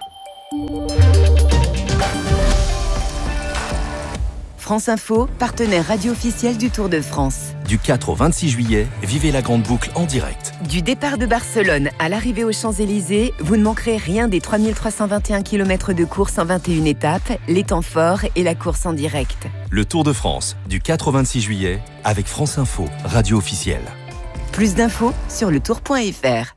France Info, partenaire radio officiel du Tour de France. Du quatre au vingt-six juillet, vivez la grande boucle en direct. Du départ de Barcelone à l'arrivée aux Champs-Élysées, vous ne manquerez rien des trois mille trois cent vingt et un kilomètres de course en vingt et une étapes, les temps forts et la course en direct. Le Tour de France, du quatre au vingt-six juillet, avec France Info, radio officielle. Plus d'infos sur le tour point f r.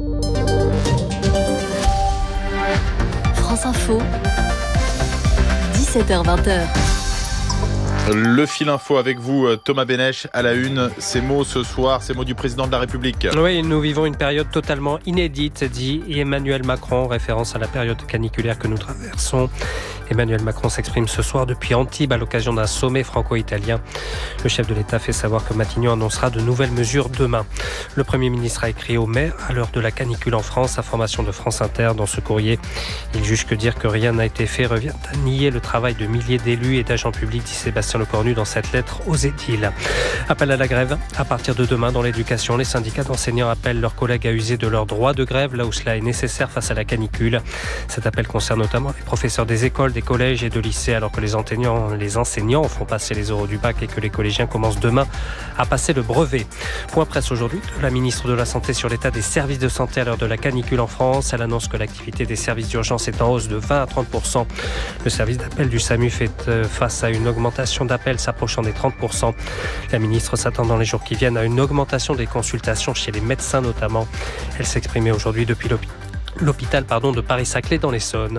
France Info, dix-sept heures vingt. Le fil info avec vous, Thomas Bénèche, à la une. Ces mots ce soir, ces mots du président de la République. Oui, nous vivons une période totalement inédite, dit Emmanuel Macron, en référence à la période caniculaire que nous traversons. Emmanuel Macron s'exprime ce soir depuis Antibes à l'occasion d'un sommet franco-italien. Le chef de l'État fait savoir que Matignon annoncera de nouvelles mesures demain. Le Premier ministre a écrit au maire à l'heure de la canicule en France, information de France Inter. Dans ce courrier, il juge que dire que rien n'a été fait revient à nier le travail de milliers d'élus et d'agents publics, dit Sébastien Lecornu dans cette lettre aux édiles. Appel à la grève. À partir de demain, dans l'éducation, les syndicats d'enseignants appellent leurs collègues à user de leur droit de grève là où cela est nécessaire face à la canicule. Cet appel concerne notamment les professeurs des écoles, des collèges et de lycées, alors que les enseignants, les enseignants font passer les oraux du bac et que les collégiens commencent demain à passer le brevet. Point presse aujourd'hui de la ministre de la Santé sur l'état des services de santé à l'heure de la canicule en France. Elle annonce que l'activité des services d'urgence est en hausse de vingt à trente pour cent. Le service d'appel du SAMU fait face à une augmentation d'appels s'approchant des trente pour cent. La ministre s'attend dans les jours qui viennent à une augmentation des consultations chez les médecins notamment. Elle s'exprimait aujourd'hui depuis l'hôpital pardon, de Paris-Saclay dans l'Essonne.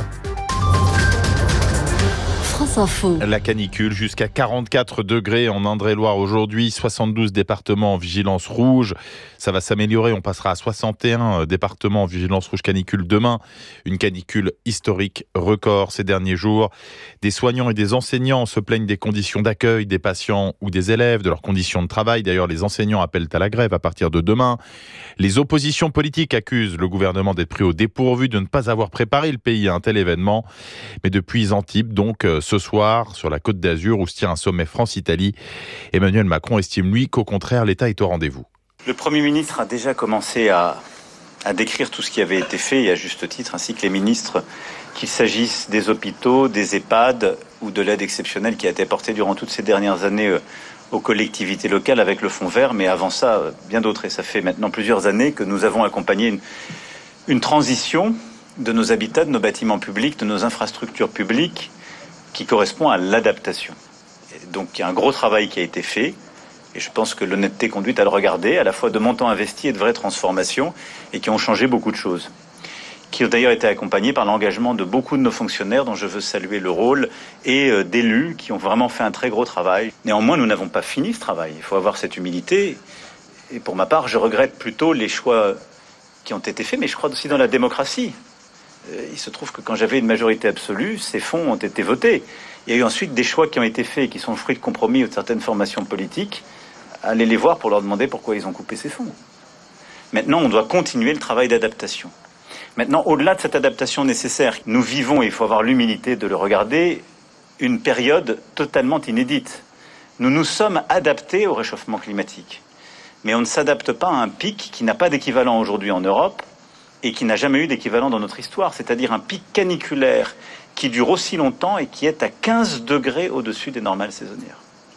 France Info. La canicule jusqu'à quarante-quatre degrés en Indre-et-Loire aujourd'hui, soixante-douze départements en vigilance rouge. Ça va s'améliorer, on passera à soixante et un départements en vigilance rouge canicule demain. Une canicule historique record ces derniers jours. Des soignants et des enseignants se plaignent des conditions d'accueil des patients ou des élèves, de leurs conditions de travail. D'ailleurs, les enseignants appellent à la grève à partir de demain. Les oppositions politiques accusent le gouvernement d'être pris au dépourvu, de ne pas avoir préparé le pays à un tel événement. Mais depuis Antibes, donc, ce soir, sur la Côte d'Azur, où se tient un sommet France-Italie, Emmanuel Macron estime, lui, qu'au contraire, l'État est au rendez-vous. Le Premier ministre a déjà commencé à, à décrire tout ce qui avait été fait, et à juste titre, ainsi que les ministres, qu'il s'agisse des hôpitaux, des EHPAD ou de l'aide exceptionnelle qui a été apportée durant toutes ces dernières années aux collectivités locales avec le Fonds vert, mais avant ça, bien d'autres. Et ça fait maintenant plusieurs années que nous avons accompagné une, une transition de nos habitats, de nos bâtiments publics, de nos infrastructures publiques, qui correspond à l'adaptation. Et donc il y a un gros travail qui a été fait, et je pense que l'honnêteté conduit à le regarder, à la fois de montants investis et de vraies transformations, et qui ont changé beaucoup de choses, qui ont d'ailleurs été accompagnés par l'engagement de beaucoup de nos fonctionnaires, dont je veux saluer le rôle, et euh, d'élus qui ont vraiment fait un très gros travail. Néanmoins, nous n'avons pas fini ce travail, il faut avoir cette humilité, et pour ma part, je regrette plutôt les choix qui ont été faits, mais je crois aussi dans la démocratie. Il se trouve que quand j'avais une majorité absolue, ces fonds ont été votés. Il y a eu ensuite des choix qui ont été faits, qui sont le fruit de compromis ou de certaines formations politiques. Allez les voir pour leur demander pourquoi ils ont coupé ces fonds. Maintenant, on doit continuer le travail d'adaptation. Maintenant, au-delà de cette adaptation nécessaire, nous vivons, et il faut avoir l'humilité de le regarder, une période totalement inédite. Nous nous sommes adaptés au réchauffement climatique. Mais on ne s'adapte pas à un pic qui n'a pas d'équivalent aujourd'hui en Europe, et qui n'a jamais eu d'équivalent dans notre histoire, c'est-à-dire un pic caniculaire qui dure aussi longtemps et qui est à quinze degrés au-dessus des normales saisonnières.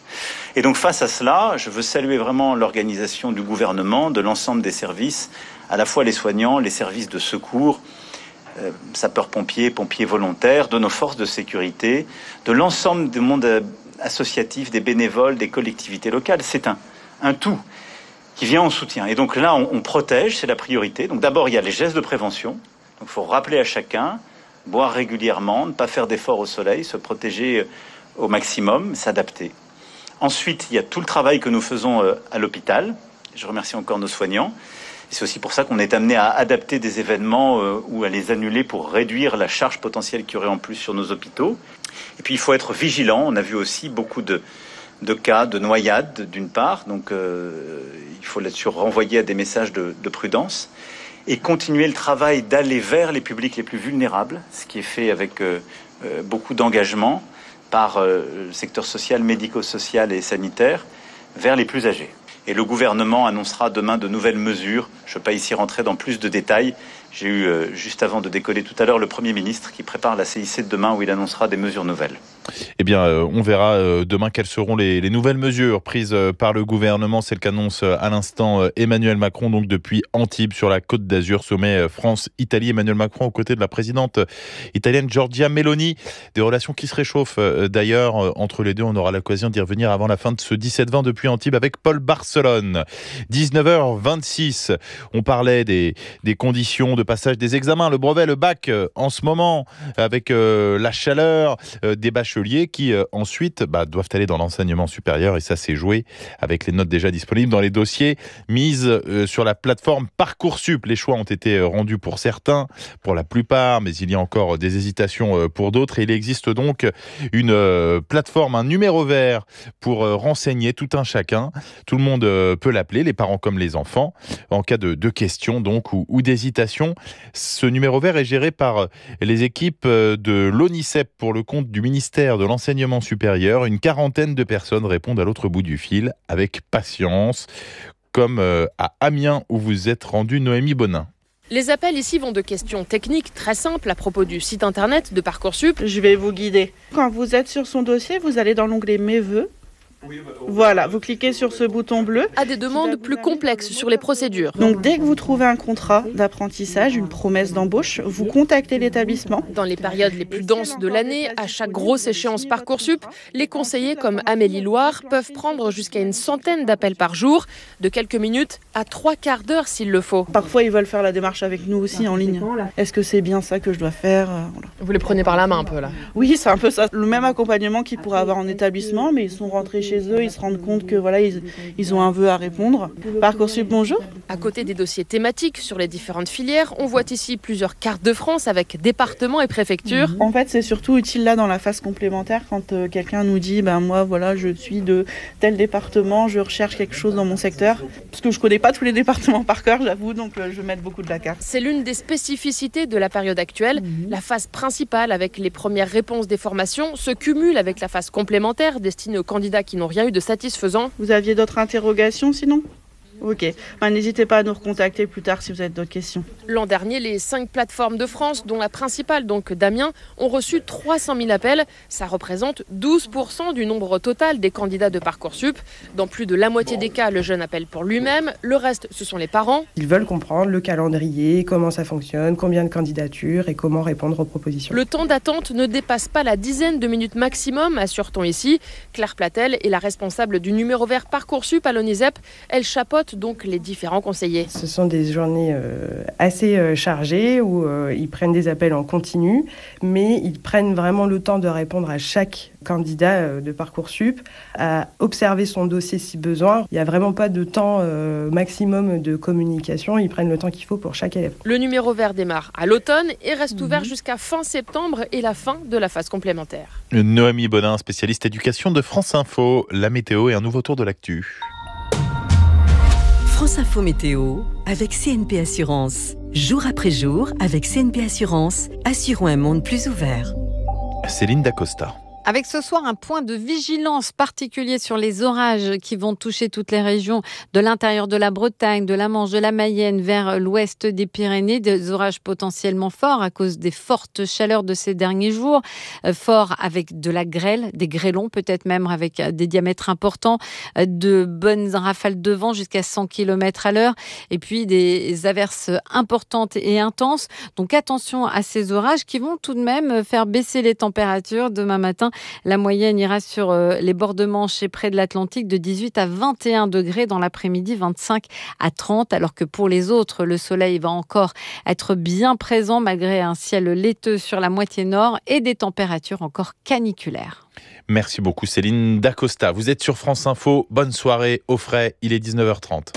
Et donc face à cela, je veux saluer vraiment l'organisation du gouvernement, de l'ensemble des services, à la fois les soignants, les services de secours, euh, sapeurs-pompiers, pompiers volontaires, de nos forces de sécurité, de l'ensemble du monde associatif, des bénévoles, des collectivités locales. C'est un, un tout qui vient en soutien. Et donc là, on, on protège, c'est la priorité. Donc d'abord, il y a les gestes de prévention. Donc il faut rappeler à chacun, boire régulièrement, ne pas faire d'efforts au soleil, se protéger au maximum, s'adapter. Ensuite, il y a tout le travail que nous faisons à l'hôpital. Je remercie encore nos soignants. C'est aussi pour ça qu'on est amené à adapter des événements ou à les annuler pour réduire la charge potentielle qu'il y aurait en plus sur nos hôpitaux. Et puis, il faut être vigilant. On a vu aussi beaucoup de... de cas de noyades d'une part, donc euh, il faut là-dessus renvoyer à des messages de, de prudence et continuer le travail d'aller vers les publics les plus vulnérables, ce qui est fait avec euh, euh, beaucoup d'engagement par euh, le secteur social, médico-social et sanitaire, vers les plus âgés. Et le gouvernement annoncera demain de nouvelles mesures. Je ne vais pas ici rentrer dans plus de détails. J'ai eu, euh, juste avant de décoller tout à l'heure, le Premier ministre qui prépare la C I C de demain où il annoncera des mesures nouvelles. Eh bien, euh, on verra euh, demain quelles seront les, les nouvelles mesures prises euh, par le gouvernement. C'est le qu'annonce euh, à l'instant euh, Emmanuel Macron, donc depuis Antibes, sur la Côte d'Azur, sommet euh, France-Italie. Emmanuel Macron aux côtés de la présidente euh, italienne Giorgia Meloni. Des relations qui se réchauffent euh, d'ailleurs euh, entre les deux. On aura l'occasion d'y revenir avant la fin de ce dix-sept vingt depuis Antibes avec Paul Barcelone. dix-neuf heures vingt-six, on parlait des, des conditions de passage des examens, le brevet, le bac euh, en ce moment, avec euh, la chaleur euh, des bacheliers qui euh, ensuite bah, doivent aller dans l'enseignement supérieur, et ça s'est joué avec les notes déjà disponibles dans les dossiers mises euh, sur la plateforme Parcoursup. Les choix ont été rendus pour certains, pour la plupart, mais il y a encore des hésitations euh, pour d'autres, et il existe donc une euh, plateforme, un numéro vert pour euh, renseigner tout un chacun. Tout le monde euh, peut l'appeler, les parents comme les enfants, en cas de, de questions donc ou, ou d'hésitation. Ce numéro vert est géré par les équipes de l'ONICEP pour le compte du ministère de l'Enseignement supérieur. Une quarantaine de personnes répondent à l'autre bout du fil avec patience, comme à Amiens où vous êtes rendu, Noémie Bonin. Les appels ici vont de questions techniques très simples à propos du site internet de Parcoursup. Je vais vous guider. Quand vous êtes sur son dossier, vous allez dans l'onglet Mes vœux. Voilà, vous cliquez sur ce bouton bleu. À des demandes plus complexes sur les procédures. Donc dès que vous trouvez un contrat d'apprentissage, une promesse d'embauche, vous contactez l'établissement. Dans les périodes les plus denses de l'année, à chaque grosse échéance Parcoursup, les conseillers comme Amélie Loire peuvent prendre jusqu'à une centaine d'appels par jour, de quelques minutes à trois quarts d'heure s'il le faut. Parfois ils veulent faire la démarche avec nous aussi en ligne. Est-ce que c'est bien ça que je dois faire? Voilà. Vous les prenez par la main un peu là? Oui, c'est un peu ça. Le même accompagnement qu'ils pourraient avoir en établissement, mais ils sont rentrés chez eux, ils se rendent compte que voilà, ils, ils ont un vœu à répondre. Parcoursup, bonjour. À côté des dossiers thématiques sur les différentes filières, on voit ici plusieurs cartes de France avec départements et préfectures. En fait, c'est surtout utile là dans la phase complémentaire quand euh, quelqu'un nous dit ben moi voilà, je suis de tel département, je recherche quelque chose dans mon secteur, parce que je connais pas tous les départements par cœur, j'avoue, donc euh, je vais mettre beaucoup de la carte. C'est l'une des spécificités de la période actuelle. Mmh. La phase principale avec les premières réponses des formations se cumule avec la phase complémentaire destinée aux candidats qui n'ont rien eu de satisfaisant. Vous aviez d'autres interrogations sinon ? Ok, ben, n'hésitez pas à nous recontacter plus tard si vous avez d'autres questions. L'an dernier, les cinq plateformes de France, dont la principale, donc d'Amiens, ont reçu trois cent mille appels. Ça représente douze pour cent du nombre total des candidats de Parcoursup. Dans plus de la moitié des cas, le jeune appelle pour lui-même. Le reste, ce sont les parents. Ils veulent comprendre le calendrier, comment ça fonctionne, combien de candidatures et comment répondre aux propositions. Le temps d'attente ne dépasse pas la dizaine de minutes maximum, assure-t-on ici. Claire Platel est la responsable du numéro vert Parcoursup à l'ONISEP. Elle chapeaute donc les différents conseillers. Ce sont des journées euh, assez euh, chargées où euh, ils prennent des appels en continu, mais ils prennent vraiment le temps de répondre à chaque candidat euh, de Parcoursup, à observer son dossier si besoin. Il n'y a vraiment pas de temps euh, maximum de communication, ils prennent le temps qu'il faut pour chaque élève. Le numéro vert démarre à l'automne et reste ouvert mmh. jusqu'à fin septembre et la fin de la phase complémentaire. Noémie Bonin, spécialiste éducation de France Info, la météo et un nouveau tour de l'actu. France Info Météo avec C N P Assurance. Jour après jour, avec C N P Assurance, assurons un monde plus ouvert. Céline Dacosta. Avec ce soir un point de vigilance particulier sur les orages qui vont toucher toutes les régions de l'intérieur de la Bretagne, de la Manche, de la Mayenne vers l'ouest des Pyrénées. Des orages potentiellement forts à cause des fortes chaleurs de ces derniers jours. Euh, forts avec de la grêle, des grêlons peut-être même avec des diamètres importants, euh, de bonnes rafales de vent jusqu'à cent kilomètres à l'heure et puis des averses importantes et intenses. Donc attention à ces orages qui vont tout de même faire baisser les températures demain matin. La moyenne ira sur les bords de Manche et près de l'Atlantique de dix-huit à vingt et un degrés dans l'après-midi, vingt-cinq à trente, alors que pour les autres, le soleil va encore être bien présent malgré un ciel laiteux sur la moitié nord et des températures encore caniculaires. Merci beaucoup Céline Dacosta. Vous êtes sur France Info. Bonne soirée au frais. Il est dix-neuf heures trente.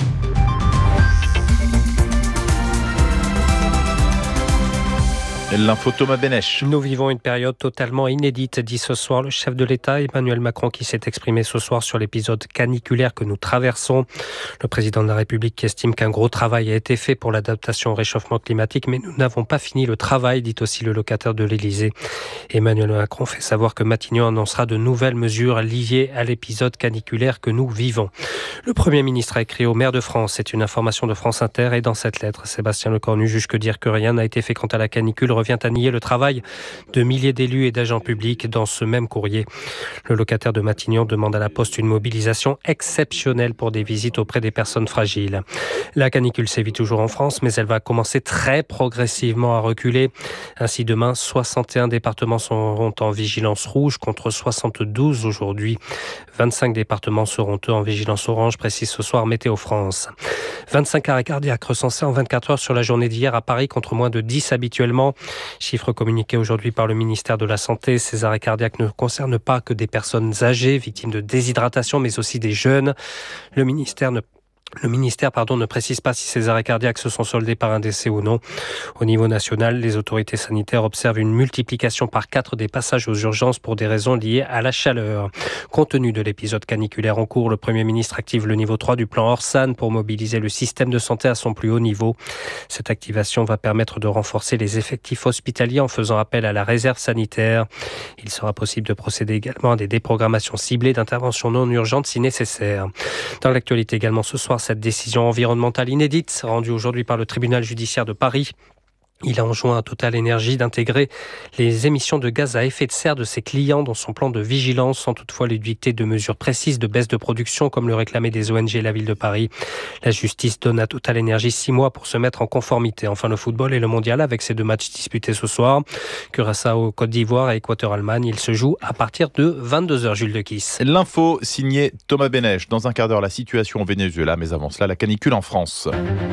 L'info Thomas Benech. Nous vivons une période totalement inédite, dit ce soir le chef de l'État Emmanuel Macron qui s'est exprimé ce soir sur l'épisode caniculaire que nous traversons. Le président de la République qui estime qu'un gros travail a été fait pour l'adaptation au réchauffement climatique, mais nous n'avons pas fini le travail, dit aussi le locataire de l'Élysée. Emmanuel Macron fait savoir que Matignon annoncera de nouvelles mesures liées à l'épisode caniculaire que nous vivons. Le Premier ministre a écrit au maire de France, c'est une information de France Inter, et dans cette lettre, Sébastien Lecornu juge que dire que rien n'a été fait quant à la canicule revient à nier le travail de milliers d'élus et d'agents publics dans ce même courrier. Le locataire de Matignon demande à la Poste une mobilisation exceptionnelle pour des visites auprès des personnes fragiles. La canicule sévit toujours en France, mais elle va commencer très progressivement à reculer. Ainsi, demain, soixante et un départements seront en vigilance rouge contre soixante-douze aujourd'hui. vingt-cinq départements seront eux en vigilance orange, précise ce soir Météo France. vingt-cinq arrêts cardiaques recensés en vingt-quatre heures sur la journée d'hier à Paris contre moins de dix habituellement. Chiffre communiqué aujourd'hui par le ministère de la Santé. Ces arrêts cardiaques ne concernent pas que des personnes âgées, victimes de déshydratation, mais aussi des jeunes. Le ministère ne Le ministère pardon, ne précise pas si ces arrêts cardiaques se sont soldés par un décès ou non. Au niveau national, les autorités sanitaires observent une multiplication par quatre des passages aux urgences pour des raisons liées à la chaleur. Compte tenu de l'épisode caniculaire en cours, le Premier ministre active le niveau trois du plan Orsan pour mobiliser le système de santé à son plus haut niveau. Cette activation va permettre de renforcer les effectifs hospitaliers en faisant appel à la réserve sanitaire. Il sera possible de procéder également à des déprogrammations ciblées d'interventions non urgentes si nécessaire. Dans l'actualité également ce soir, cette décision environnementale inédite rendue aujourd'hui par le tribunal judiciaire de Paris. Il a enjoint à Total Énergie d'intégrer les émissions de gaz à effet de serre de ses clients dans son plan de vigilance, sans toutefois lui dicter de mesures précises de baisse de production, comme le réclamaient des O N G et la ville de Paris. La justice donne à Total Énergie six mois pour se mettre en conformité. Enfin, le football et le mondial avec ces deux matchs disputés ce soir. Curaçao, Côte d'Ivoire et Équateur-Allemagne. Il se joue à partir de vingt-deux heures, Jules de Kiss. L'info signée Thomas Benech. Dans un quart d'heure, la situation au Venezuela, mais avant cela, la canicule en France.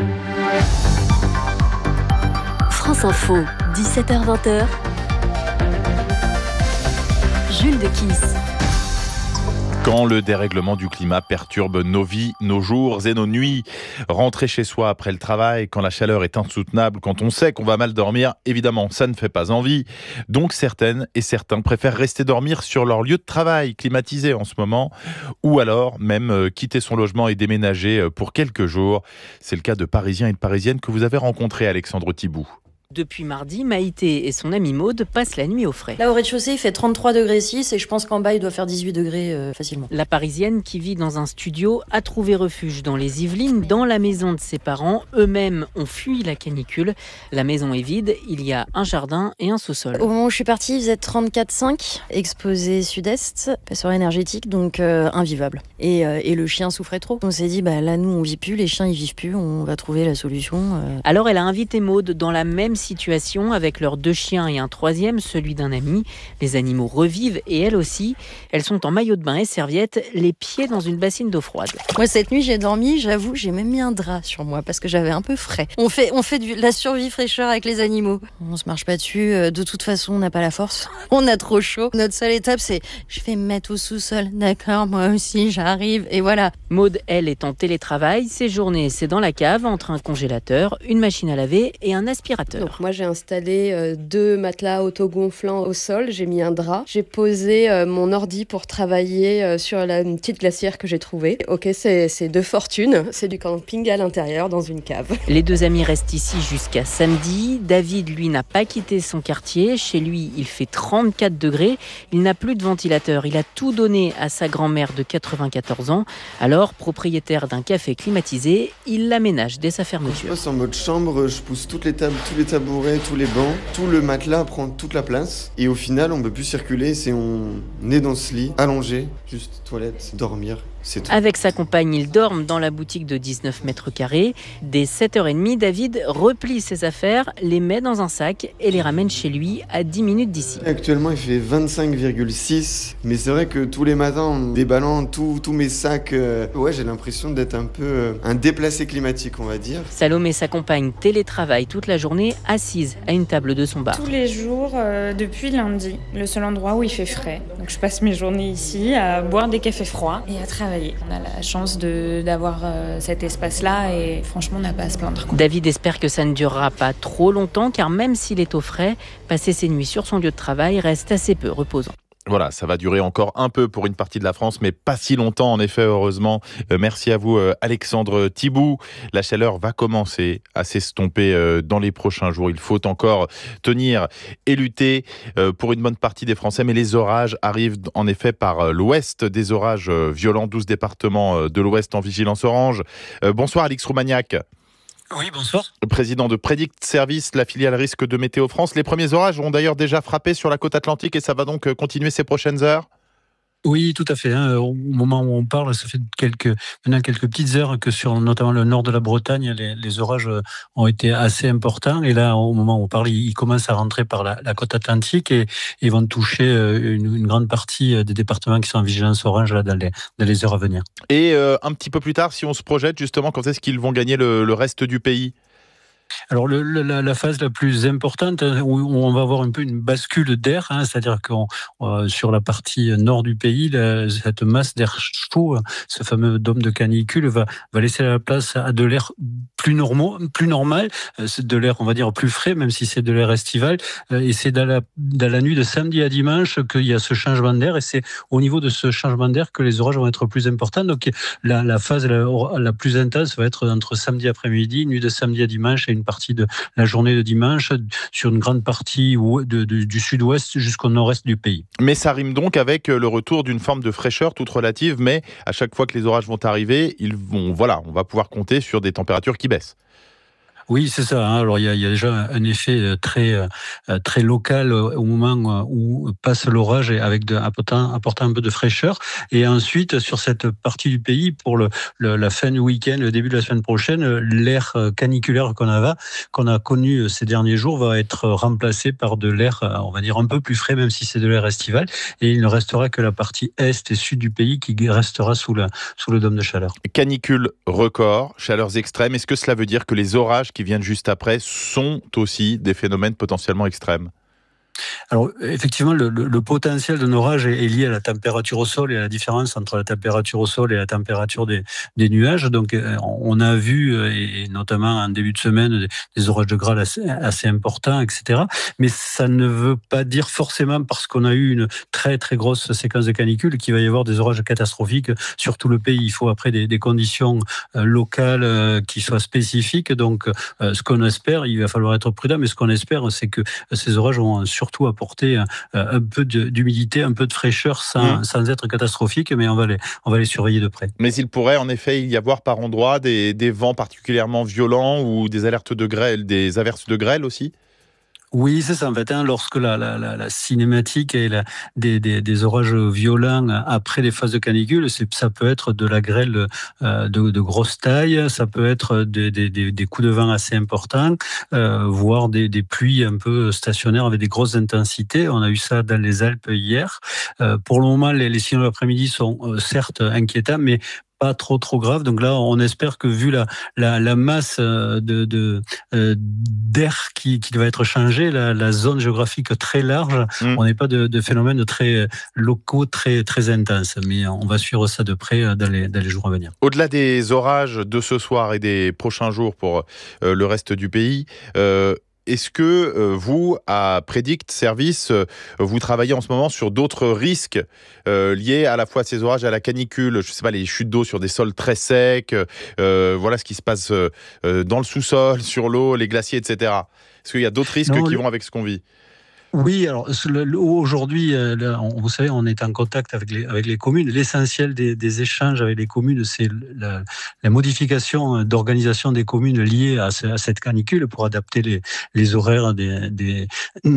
France Info, dix-sept heures vingt. Jules de Kiss. Quand le dérèglement du climat perturbe nos vies, nos jours et nos nuits. Rentrer chez soi après le travail, quand la chaleur est insoutenable, quand on sait qu'on va mal dormir, évidemment, ça ne fait pas envie. Donc certaines et certains préfèrent rester dormir sur leur lieu de travail, climatisé en ce moment, ou alors même euh, quitter son logement et déménager pour quelques jours. C'est le cas de Parisiens et de Parisiennes que vous avez rencontrés, Alexandre Thibout. Depuis mardi, Maïté et son amie Maude passent la nuit au frais. Là, au rez-de-chaussée, il fait trente-trois degrés six et je pense qu'en bas, il doit faire dix-huit degrés euh, facilement. La Parisienne, qui vit dans un studio, a trouvé refuge dans les Yvelines, dans la maison de ses parents. Eux-mêmes ont fui la canicule. La maison est vide, il y a un jardin et un sous-sol. Au moment où je suis partie, il faisait trente-quatre virgule cinq, exposé sud-est, passoire énergétique, donc euh, invivable. Et, euh, et le chien souffrait trop. On s'est dit, bah là, nous, on vit plus, les chiens, ils vivent plus, on va trouver la solution. Euh... Alors, elle a invité Maude dans la même situation avec leurs deux chiens et un troisième, celui d'un ami. Les animaux revivent et elle aussi. Elles sont en maillot de bain et serviettes, les pieds dans une bassine d'eau froide. Moi, cette nuit, j'ai dormi, j'avoue, j'ai même mis un drap sur moi parce que j'avais un peu frais. On fait, on fait de la survie fraîcheur avec les animaux. On se marche pas dessus. De toute façon, on n'a pas la force. On a trop chaud. Notre seule étape, c'est je vais me mettre au sous-sol. D'accord, moi aussi, j'arrive. Et voilà. Maude, elle, est en télétravail. Ses journées, c'est dans la cave, entre un congélateur, une machine à laver et un aspirateur. chaleur. Moi, j'ai installé euh, deux matelas autogonflants au sol, j'ai mis un drap, j'ai posé euh, mon ordi pour travailler euh, sur la une petite glacière que j'ai trouvée. Ok, c'est, c'est de fortune, c'est du camping à l'intérieur dans une cave. Les deux amis restent ici jusqu'à samedi. David, lui, n'a pas quitté son quartier. Chez lui, il fait trente-quatre degrés. Il n'a plus de ventilateur. Il a tout donné à sa grand-mère de quatre-vingt-quatorze ans. Alors, propriétaire d'un café climatisé, il l'aménage dès sa fermeture. Je passe en mode chambre, je pousse toutes les tables, tous les tabourets, tous les bancs. Tout le matelas prend toute la place. Et au final, on ne peut plus circuler. C'est on est dans ce lit, allongé, juste toilette, dormir. C'est tout. Avec sa compagne, ils dorment dans la boutique de dix-neuf mètres carrés. Dès sept heures trente, David replie ses affaires, les met dans un sac et les ramène chez lui à dix minutes d'ici. Actuellement, il fait vingt-cinq virgule six. Mais c'est vrai que tous les matins, en déballant tous mes sacs, euh, ouais, j'ai l'impression d'être un peu euh, un déplacé climatique, on va dire. Salomé, sa compagne, télétravaille toute la journée, assise à une table de son bar. Tous les jours, euh, depuis lundi, le seul endroit où il fait frais. Donc je passe mes journées ici à boire des cafés froids et à travailler. On a la chance de, d'avoir euh, cet espace-là et franchement, on n'a pas à se plaindre. David espère que ça ne durera pas trop longtemps car même s'il est au frais, passer ses nuits sur son lieu de travail reste assez peu reposant. Voilà, ça va durer encore un peu pour une partie de la France, mais pas si longtemps, en effet, heureusement. Euh, merci à vous, euh, Alexandre Thibout. La chaleur va commencer à s'estomper euh, dans les prochains jours. Il faut encore tenir et lutter euh, pour une bonne partie des Français, mais les orages arrivent en effet par euh, l'ouest. Des orages euh, violents, douze départements euh, de l'ouest en vigilance orange. Euh, bonsoir, Alix Roumaniac. Oui, bonsoir. Président de Predict Service, la filiale risque de Météo France. Les premiers orages ont d'ailleurs déjà frappé sur la côte atlantique et ça va donc continuer ces prochaines heures ? Oui, tout à fait. Hein. Au moment où on parle, ça fait quelques, maintenant quelques petites heures que sur notamment le nord de la Bretagne, les, les orages ont été assez importants. Et là, au moment où on parle, ils commencent à rentrer par la, la côte atlantique et ils vont toucher une, une grande partie des départements qui sont en vigilance orange là, dans, les, dans les heures à venir. Et euh, un petit peu plus tard, si on se projette justement, quand est-ce qu'ils vont gagner le, le reste du pays ? Alors le, la, la phase la plus importante où on va avoir un peu une bascule d'air, hein, c'est-à-dire que euh, sur la partie nord du pays, la, cette masse d'air chaud, ce fameux dôme de canicule, va, va laisser la place à de l'air plus normaux, plus normal, c'est de l'air on va dire plus frais, même si c'est de l'air estival. Et c'est dans la, dans la nuit de samedi à dimanche qu'il y a ce changement d'air, et c'est au niveau de ce changement d'air que les orages vont être plus importants. Donc la, la phase la, la plus intense va être entre samedi après-midi, nuit de samedi à dimanche, et une partie de la journée de dimanche sur une grande partie de, de, du sud-ouest jusqu'au nord-est du pays. Mais ça rime donc avec le retour d'une forme de fraîcheur toute relative, mais à chaque fois que les orages vont arriver, ils vont, voilà, on va pouvoir compter sur des températures qui baissent. Oui, c'est ça. Alors, il y a, il y a déjà un effet très, très local au moment où passe l'orage et avec de, apportant, apportant un peu de fraîcheur. Et ensuite, sur cette partie du pays, pour le, le, la fin du week-end, le début de la semaine prochaine, l'air caniculaire qu'on a, qu'on a connu ces derniers jours va être remplacé par de l'air, on va dire, un peu plus frais, même si c'est de l'air estival. Et il ne restera que la partie est et sud du pays qui restera sous, la, sous le dôme de chaleur. Canicule record, chaleurs extrêmes. Est-ce que cela veut dire que les orages qui viennent juste après sont aussi des phénomènes potentiellement extrêmes ? Alors, effectivement, le, le, le potentiel d'un orage est, est lié à la température au sol et à la différence entre la température au sol et la température des, des nuages. Donc, on a vu, et notamment en début de semaine, des, des orages de grêle assez, assez importants, et cetera. Mais ça ne veut pas dire forcément, parce qu'on a eu une très, très grosse séquence de canicule, qu'il va y avoir des orages catastrophiques sur tout le pays. Il faut après des, des conditions locales qui soient spécifiques. Donc, ce qu'on espère, il va falloir être prudent, mais ce qu'on espère, c'est que ces orages vont sur surtout apporter un, un peu de, d'humidité, un peu de fraîcheur sans, mmh. sans être catastrophique, mais on va, les, on va les surveiller de près. Mais il pourrait en effet y avoir par endroits des, des vents particulièrement violents ou des alertes de grêle, des averses de grêle aussi ? Oui, c'est ça. En fait, hein, lorsque la, la, la, la cinématique et la, des, des, des orages violents après les phases de canicule, c'est, ça peut être de la grêle euh, de, de grosse taille, ça peut être des, des, des, des coups de vent assez importants, euh, voire des, des pluies un peu stationnaires avec des grosses intensités. On a eu ça dans les Alpes hier. Euh, pour le moment, les, les signaux de l'après-midi sont euh, certes inquiétants, mais pas trop trop grave. Donc là, on espère que vu la la, la masse de, de euh, d'air qui, qui va être changée, la, la zone géographique très large, mmh. on n'est pas de, de phénomènes très locaux très très intenses. Mais on va suivre ça de près dans les dans les jours à venir. Au-delà des orages de ce soir et des prochains jours pour euh, le reste du pays. Euh, est-ce que euh, vous, à Predict Service, euh, vous travaillez en ce moment sur d'autres risques euh, liés à la fois à ces orages, à la canicule, je sais pas, les chutes d'eau sur des sols très secs, euh, voilà ce qui se passe euh, dans le sous-sol, sur l'eau, les glaciers, et cetera. Est-ce qu'il y a d'autres risques non, qui le... vont avec ce qu'on vit ? Oui, alors aujourd'hui, vous savez, on est en contact avec les, avec les communes. L'essentiel des, des échanges avec les communes, c'est la, la modification d'organisation des communes liées à, ce, à cette canicule pour adapter les, les horaires des, des,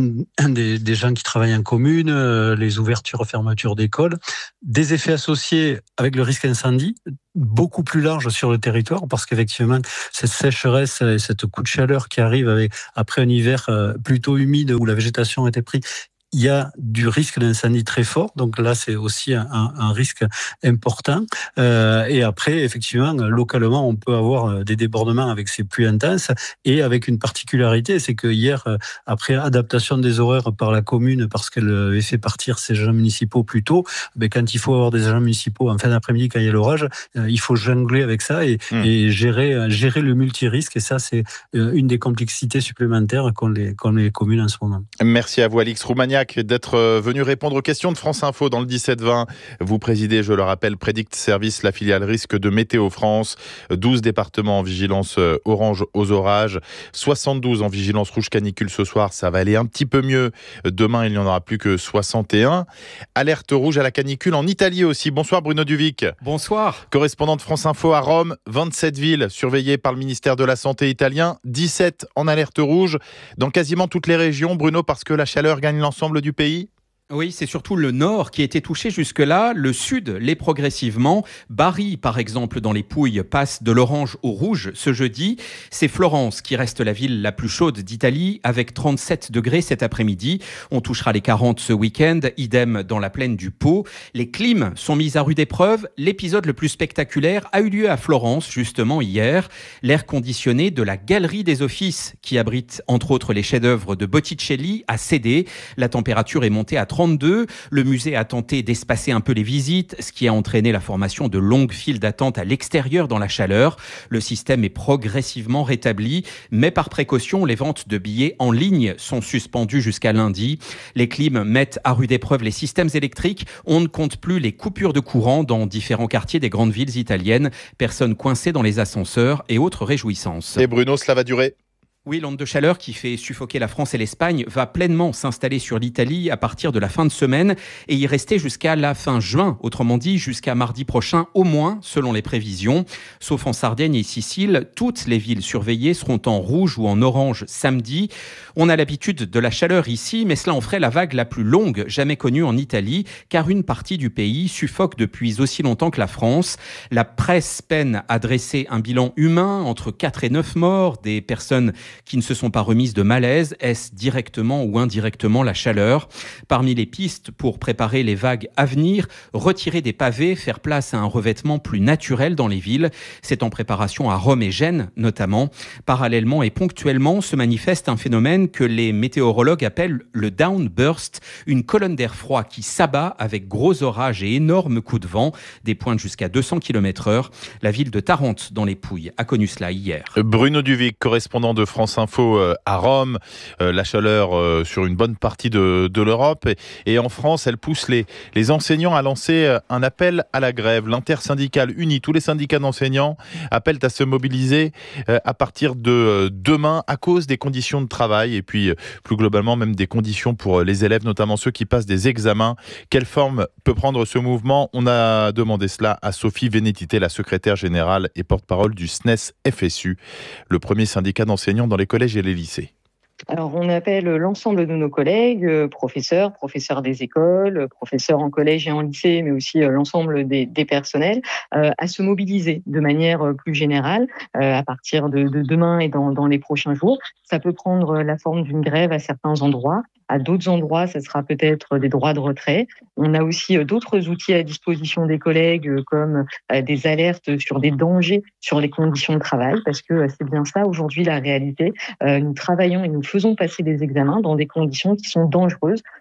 des, des gens qui travaillent en commune, les ouvertures, fermetures d'écoles, des effets associés avec le risque incendie, beaucoup plus large sur le territoire, parce qu'effectivement, cette sécheresse et cette coup de chaleur qui arrive avec, après un hiver plutôt humide où la végétation était prise, il y a du risque d'incendie très fort. Donc là, c'est aussi un, un risque important. Euh, et après, effectivement, localement, on peut avoir des débordements avec ces pluies intenses et avec une particularité, c'est que hier, après adaptation des horaires par la commune, parce qu'elle avait fait partir ses agents municipaux plus tôt, mais quand il faut avoir des agents municipaux en fin d'après-midi, quand il y a l'orage, il faut jongler avec ça et, mmh. et gérer, gérer le multirisque. Et ça, c'est une des complexités supplémentaires qu'ont les, qu'ont les communes en ce moment. Merci à vous, Alix Roumaniac, d'être venu répondre aux questions de France Info dans le dix-sept vingt. Vous présidez, je le rappelle, Predict Service, la filiale risque de Météo France. douze départements en vigilance orange aux orages, soixante-douze en vigilance rouge canicule ce soir. Ça va aller un petit peu mieux. Demain, il n'y en aura plus que soixante et un. Alerte rouge à la canicule en Italie aussi. Bonsoir Bruno Duvic. Bonsoir. Correspondant de France Info à Rome, vingt-sept villes surveillées par le ministère de la Santé italien, dix-sept en alerte rouge dans quasiment toutes les régions. Bruno, parce que la chaleur gagne l'ensemble du pays ? Oui, c'est surtout le nord qui a été touché jusque-là. Le sud l'est progressivement. Bari, par exemple, dans les Pouilles, passe de l'orange au rouge ce jeudi. C'est Florence qui reste la ville la plus chaude d'Italie, avec trente-sept degrés cet après-midi. On touchera les quarante ce week-end, idem dans la plaine du Pô. Les clims sont mis à rude épreuve. L'épisode le plus spectaculaire a eu lieu à Florence, justement hier. L'air conditionné de la Galerie des Offices, qui abrite entre autres les chefs-d'œuvre de Botticelli, a cédé. La température est montée à trente-deux. Le musée a tenté d'espacer un peu les visites, ce qui a entraîné la formation de longues files d'attente à l'extérieur dans la chaleur. Le système est progressivement rétabli, mais par précaution, les ventes de billets en ligne sont suspendues jusqu'à lundi. Les clims mettent à rude épreuve les systèmes électriques. On ne compte plus les coupures de courant dans différents quartiers des grandes villes italiennes. Personnes coincées dans les ascenseurs et autres réjouissances. Et Bruno, cela va durer ? Oui, l'onde de chaleur qui fait suffoquer la France et l'Espagne va pleinement s'installer sur l'Italie à partir de la fin de semaine et y rester jusqu'à la fin juin, autrement dit jusqu'à mardi prochain au moins, selon les prévisions. Sauf en Sardaigne et Sicile, toutes les villes surveillées seront en rouge ou en orange samedi. On a l'habitude de la chaleur ici, mais cela en ferait la vague la plus longue jamais connue en Italie, car une partie du pays suffoque depuis aussi longtemps que la France. La presse peine à dresser un bilan humain entre quatre et neuf morts, des personnes qui ne se sont pas remises de malaise. Est-ce directement ou indirectement la chaleur ? Parmi les pistes pour préparer les vagues à venir, retirer des pavés, faire place à un revêtement plus naturel dans les villes. C'est en préparation à Rome et Gênes notamment. Parallèlement et ponctuellement se manifeste un phénomène que les météorologues appellent le downburst, une colonne d'air froid qui s'abat avec gros orages et énormes coups de vent, des pointes jusqu'à deux cents kilomètres heure. La ville de Tarente dans les Pouilles a connu cela hier. Bruno Duvic, correspondant de France Info à Rome, la chaleur sur une bonne partie de, de l'Europe et, et en France, elle pousse les, les enseignants à lancer un appel à la grève. L'intersyndicale unie, tous les syndicats d'enseignants appellent à se mobiliser à partir de demain à cause des conditions de travail et puis plus globalement même des conditions pour les élèves, notamment ceux qui passent des examens. Quelle forme peut prendre ce mouvement ? On a demandé cela à Sophie Vénétité, la secrétaire générale et porte-parole du S N E S F S U, le premier syndicat d'enseignants dans les collèges et les lycées. Alors, on appelle l'ensemble de nos collègues, euh, professeurs, professeurs des écoles, professeurs en collège et en lycée, mais aussi euh, l'ensemble des, des personnels, euh, à se mobiliser de manière euh, plus générale euh, à partir de, de demain et dans, dans les prochains jours. Ça peut prendre la forme d'une grève à certains endroits. À d'autres endroits, ça sera peut-être des droits de retrait. On a aussi d'autres outils à disposition des collègues, comme des alertes sur des dangers sur les conditions de travail, parce que c'est bien ça aujourd'hui la réalité. Nous travaillons et nous faisons passer des examens dans des conditions qui sont dangereuses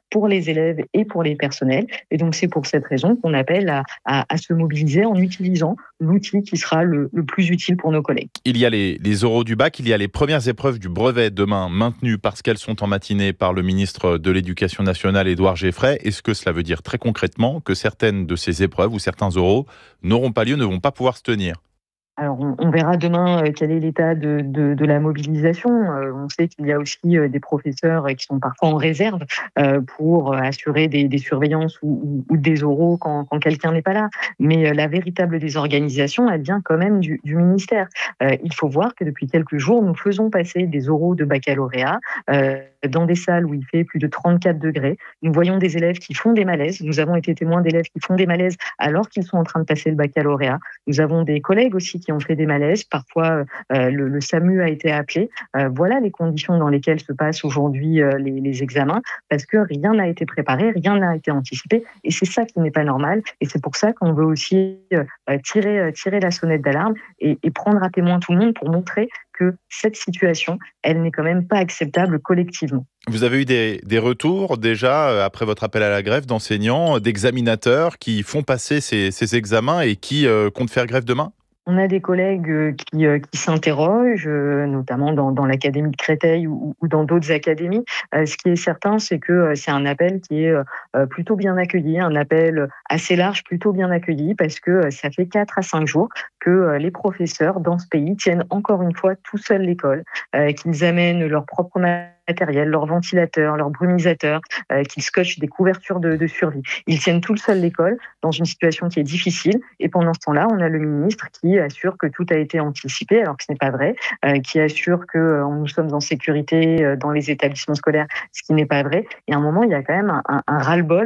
pour les élèves et pour les personnels. Et donc, c'est pour cette raison qu'on appelle à, à, à se mobiliser en utilisant l'outil qui sera le, le plus utile pour nos collègues. Il y a les, les oraux du bac, il y a les premières épreuves du brevet demain maintenues parce qu'elles sont en matinée par le ministre de l'Éducation nationale, Édouard Geffray. Est-ce que cela veut dire très concrètement que certaines de ces épreuves ou certains oraux n'auront pas lieu, ne vont pas pouvoir se tenir ? Alors, on, on verra demain euh, quel est l'état de, de, de la mobilisation. Euh, on sait qu'il y a aussi euh, des professeurs qui sont parfois en réserve euh, pour assurer des, des surveillances ou, ou, ou des oraux quand, quand quelqu'un n'est pas là. Mais euh, la véritable désorganisation, elle vient quand même du, du ministère. Euh, il faut voir que depuis quelques jours, nous faisons passer des oraux de baccalauréat euh, dans des salles où il fait plus de trente-quatre degrés. Nous voyons des élèves qui font des malaises. Nous avons été témoins d'élèves qui font des malaises alors qu'ils sont en train de passer le baccalauréat. Nous avons des collègues aussi qui ont fait des malaises. Parfois, euh, le, le SAMU a été appelé. Euh, voilà les conditions dans lesquelles se passent aujourd'hui euh, les, les examens, parce que rien n'a été préparé, rien n'a été anticipé, et c'est ça qui n'est pas normal. Et c'est pour ça qu'on veut aussi euh, tirer, euh, tirer la sonnette d'alarme et, et prendre à témoin tout le monde pour montrer que cette situation, elle n'est quand même pas acceptable collectivement. Vous avez eu des, des retours déjà, après votre appel à la grève, d'enseignants, d'examinateurs qui font passer ces, ces examens et qui euh, comptent faire grève demain ? On a des collègues qui, qui s'interrogent, notamment dans, dans l'Académie de Créteil ou, ou dans d'autres académies. Ce qui est certain, c'est que c'est un appel qui est plutôt bien accueilli, un appel assez large, plutôt bien accueilli, parce que ça fait quatre à cinq jours que les professeurs dans ce pays tiennent encore une fois tout seuls l'école, qu'ils amènent leur propre matériel, leurs ventilateurs, leurs brumisateurs, euh, qu'ils scotchent des couvertures de, de survie. Ils tiennent tout seul l'école dans une situation qui est difficile, et pendant ce temps-là, on a le ministre qui assure que tout a été anticipé, alors que ce n'est pas vrai, euh, qui assure que euh, nous sommes en sécurité euh, dans les établissements scolaires, ce qui n'est pas vrai. Et à un moment, il y a quand même un, un, un ras-le-bol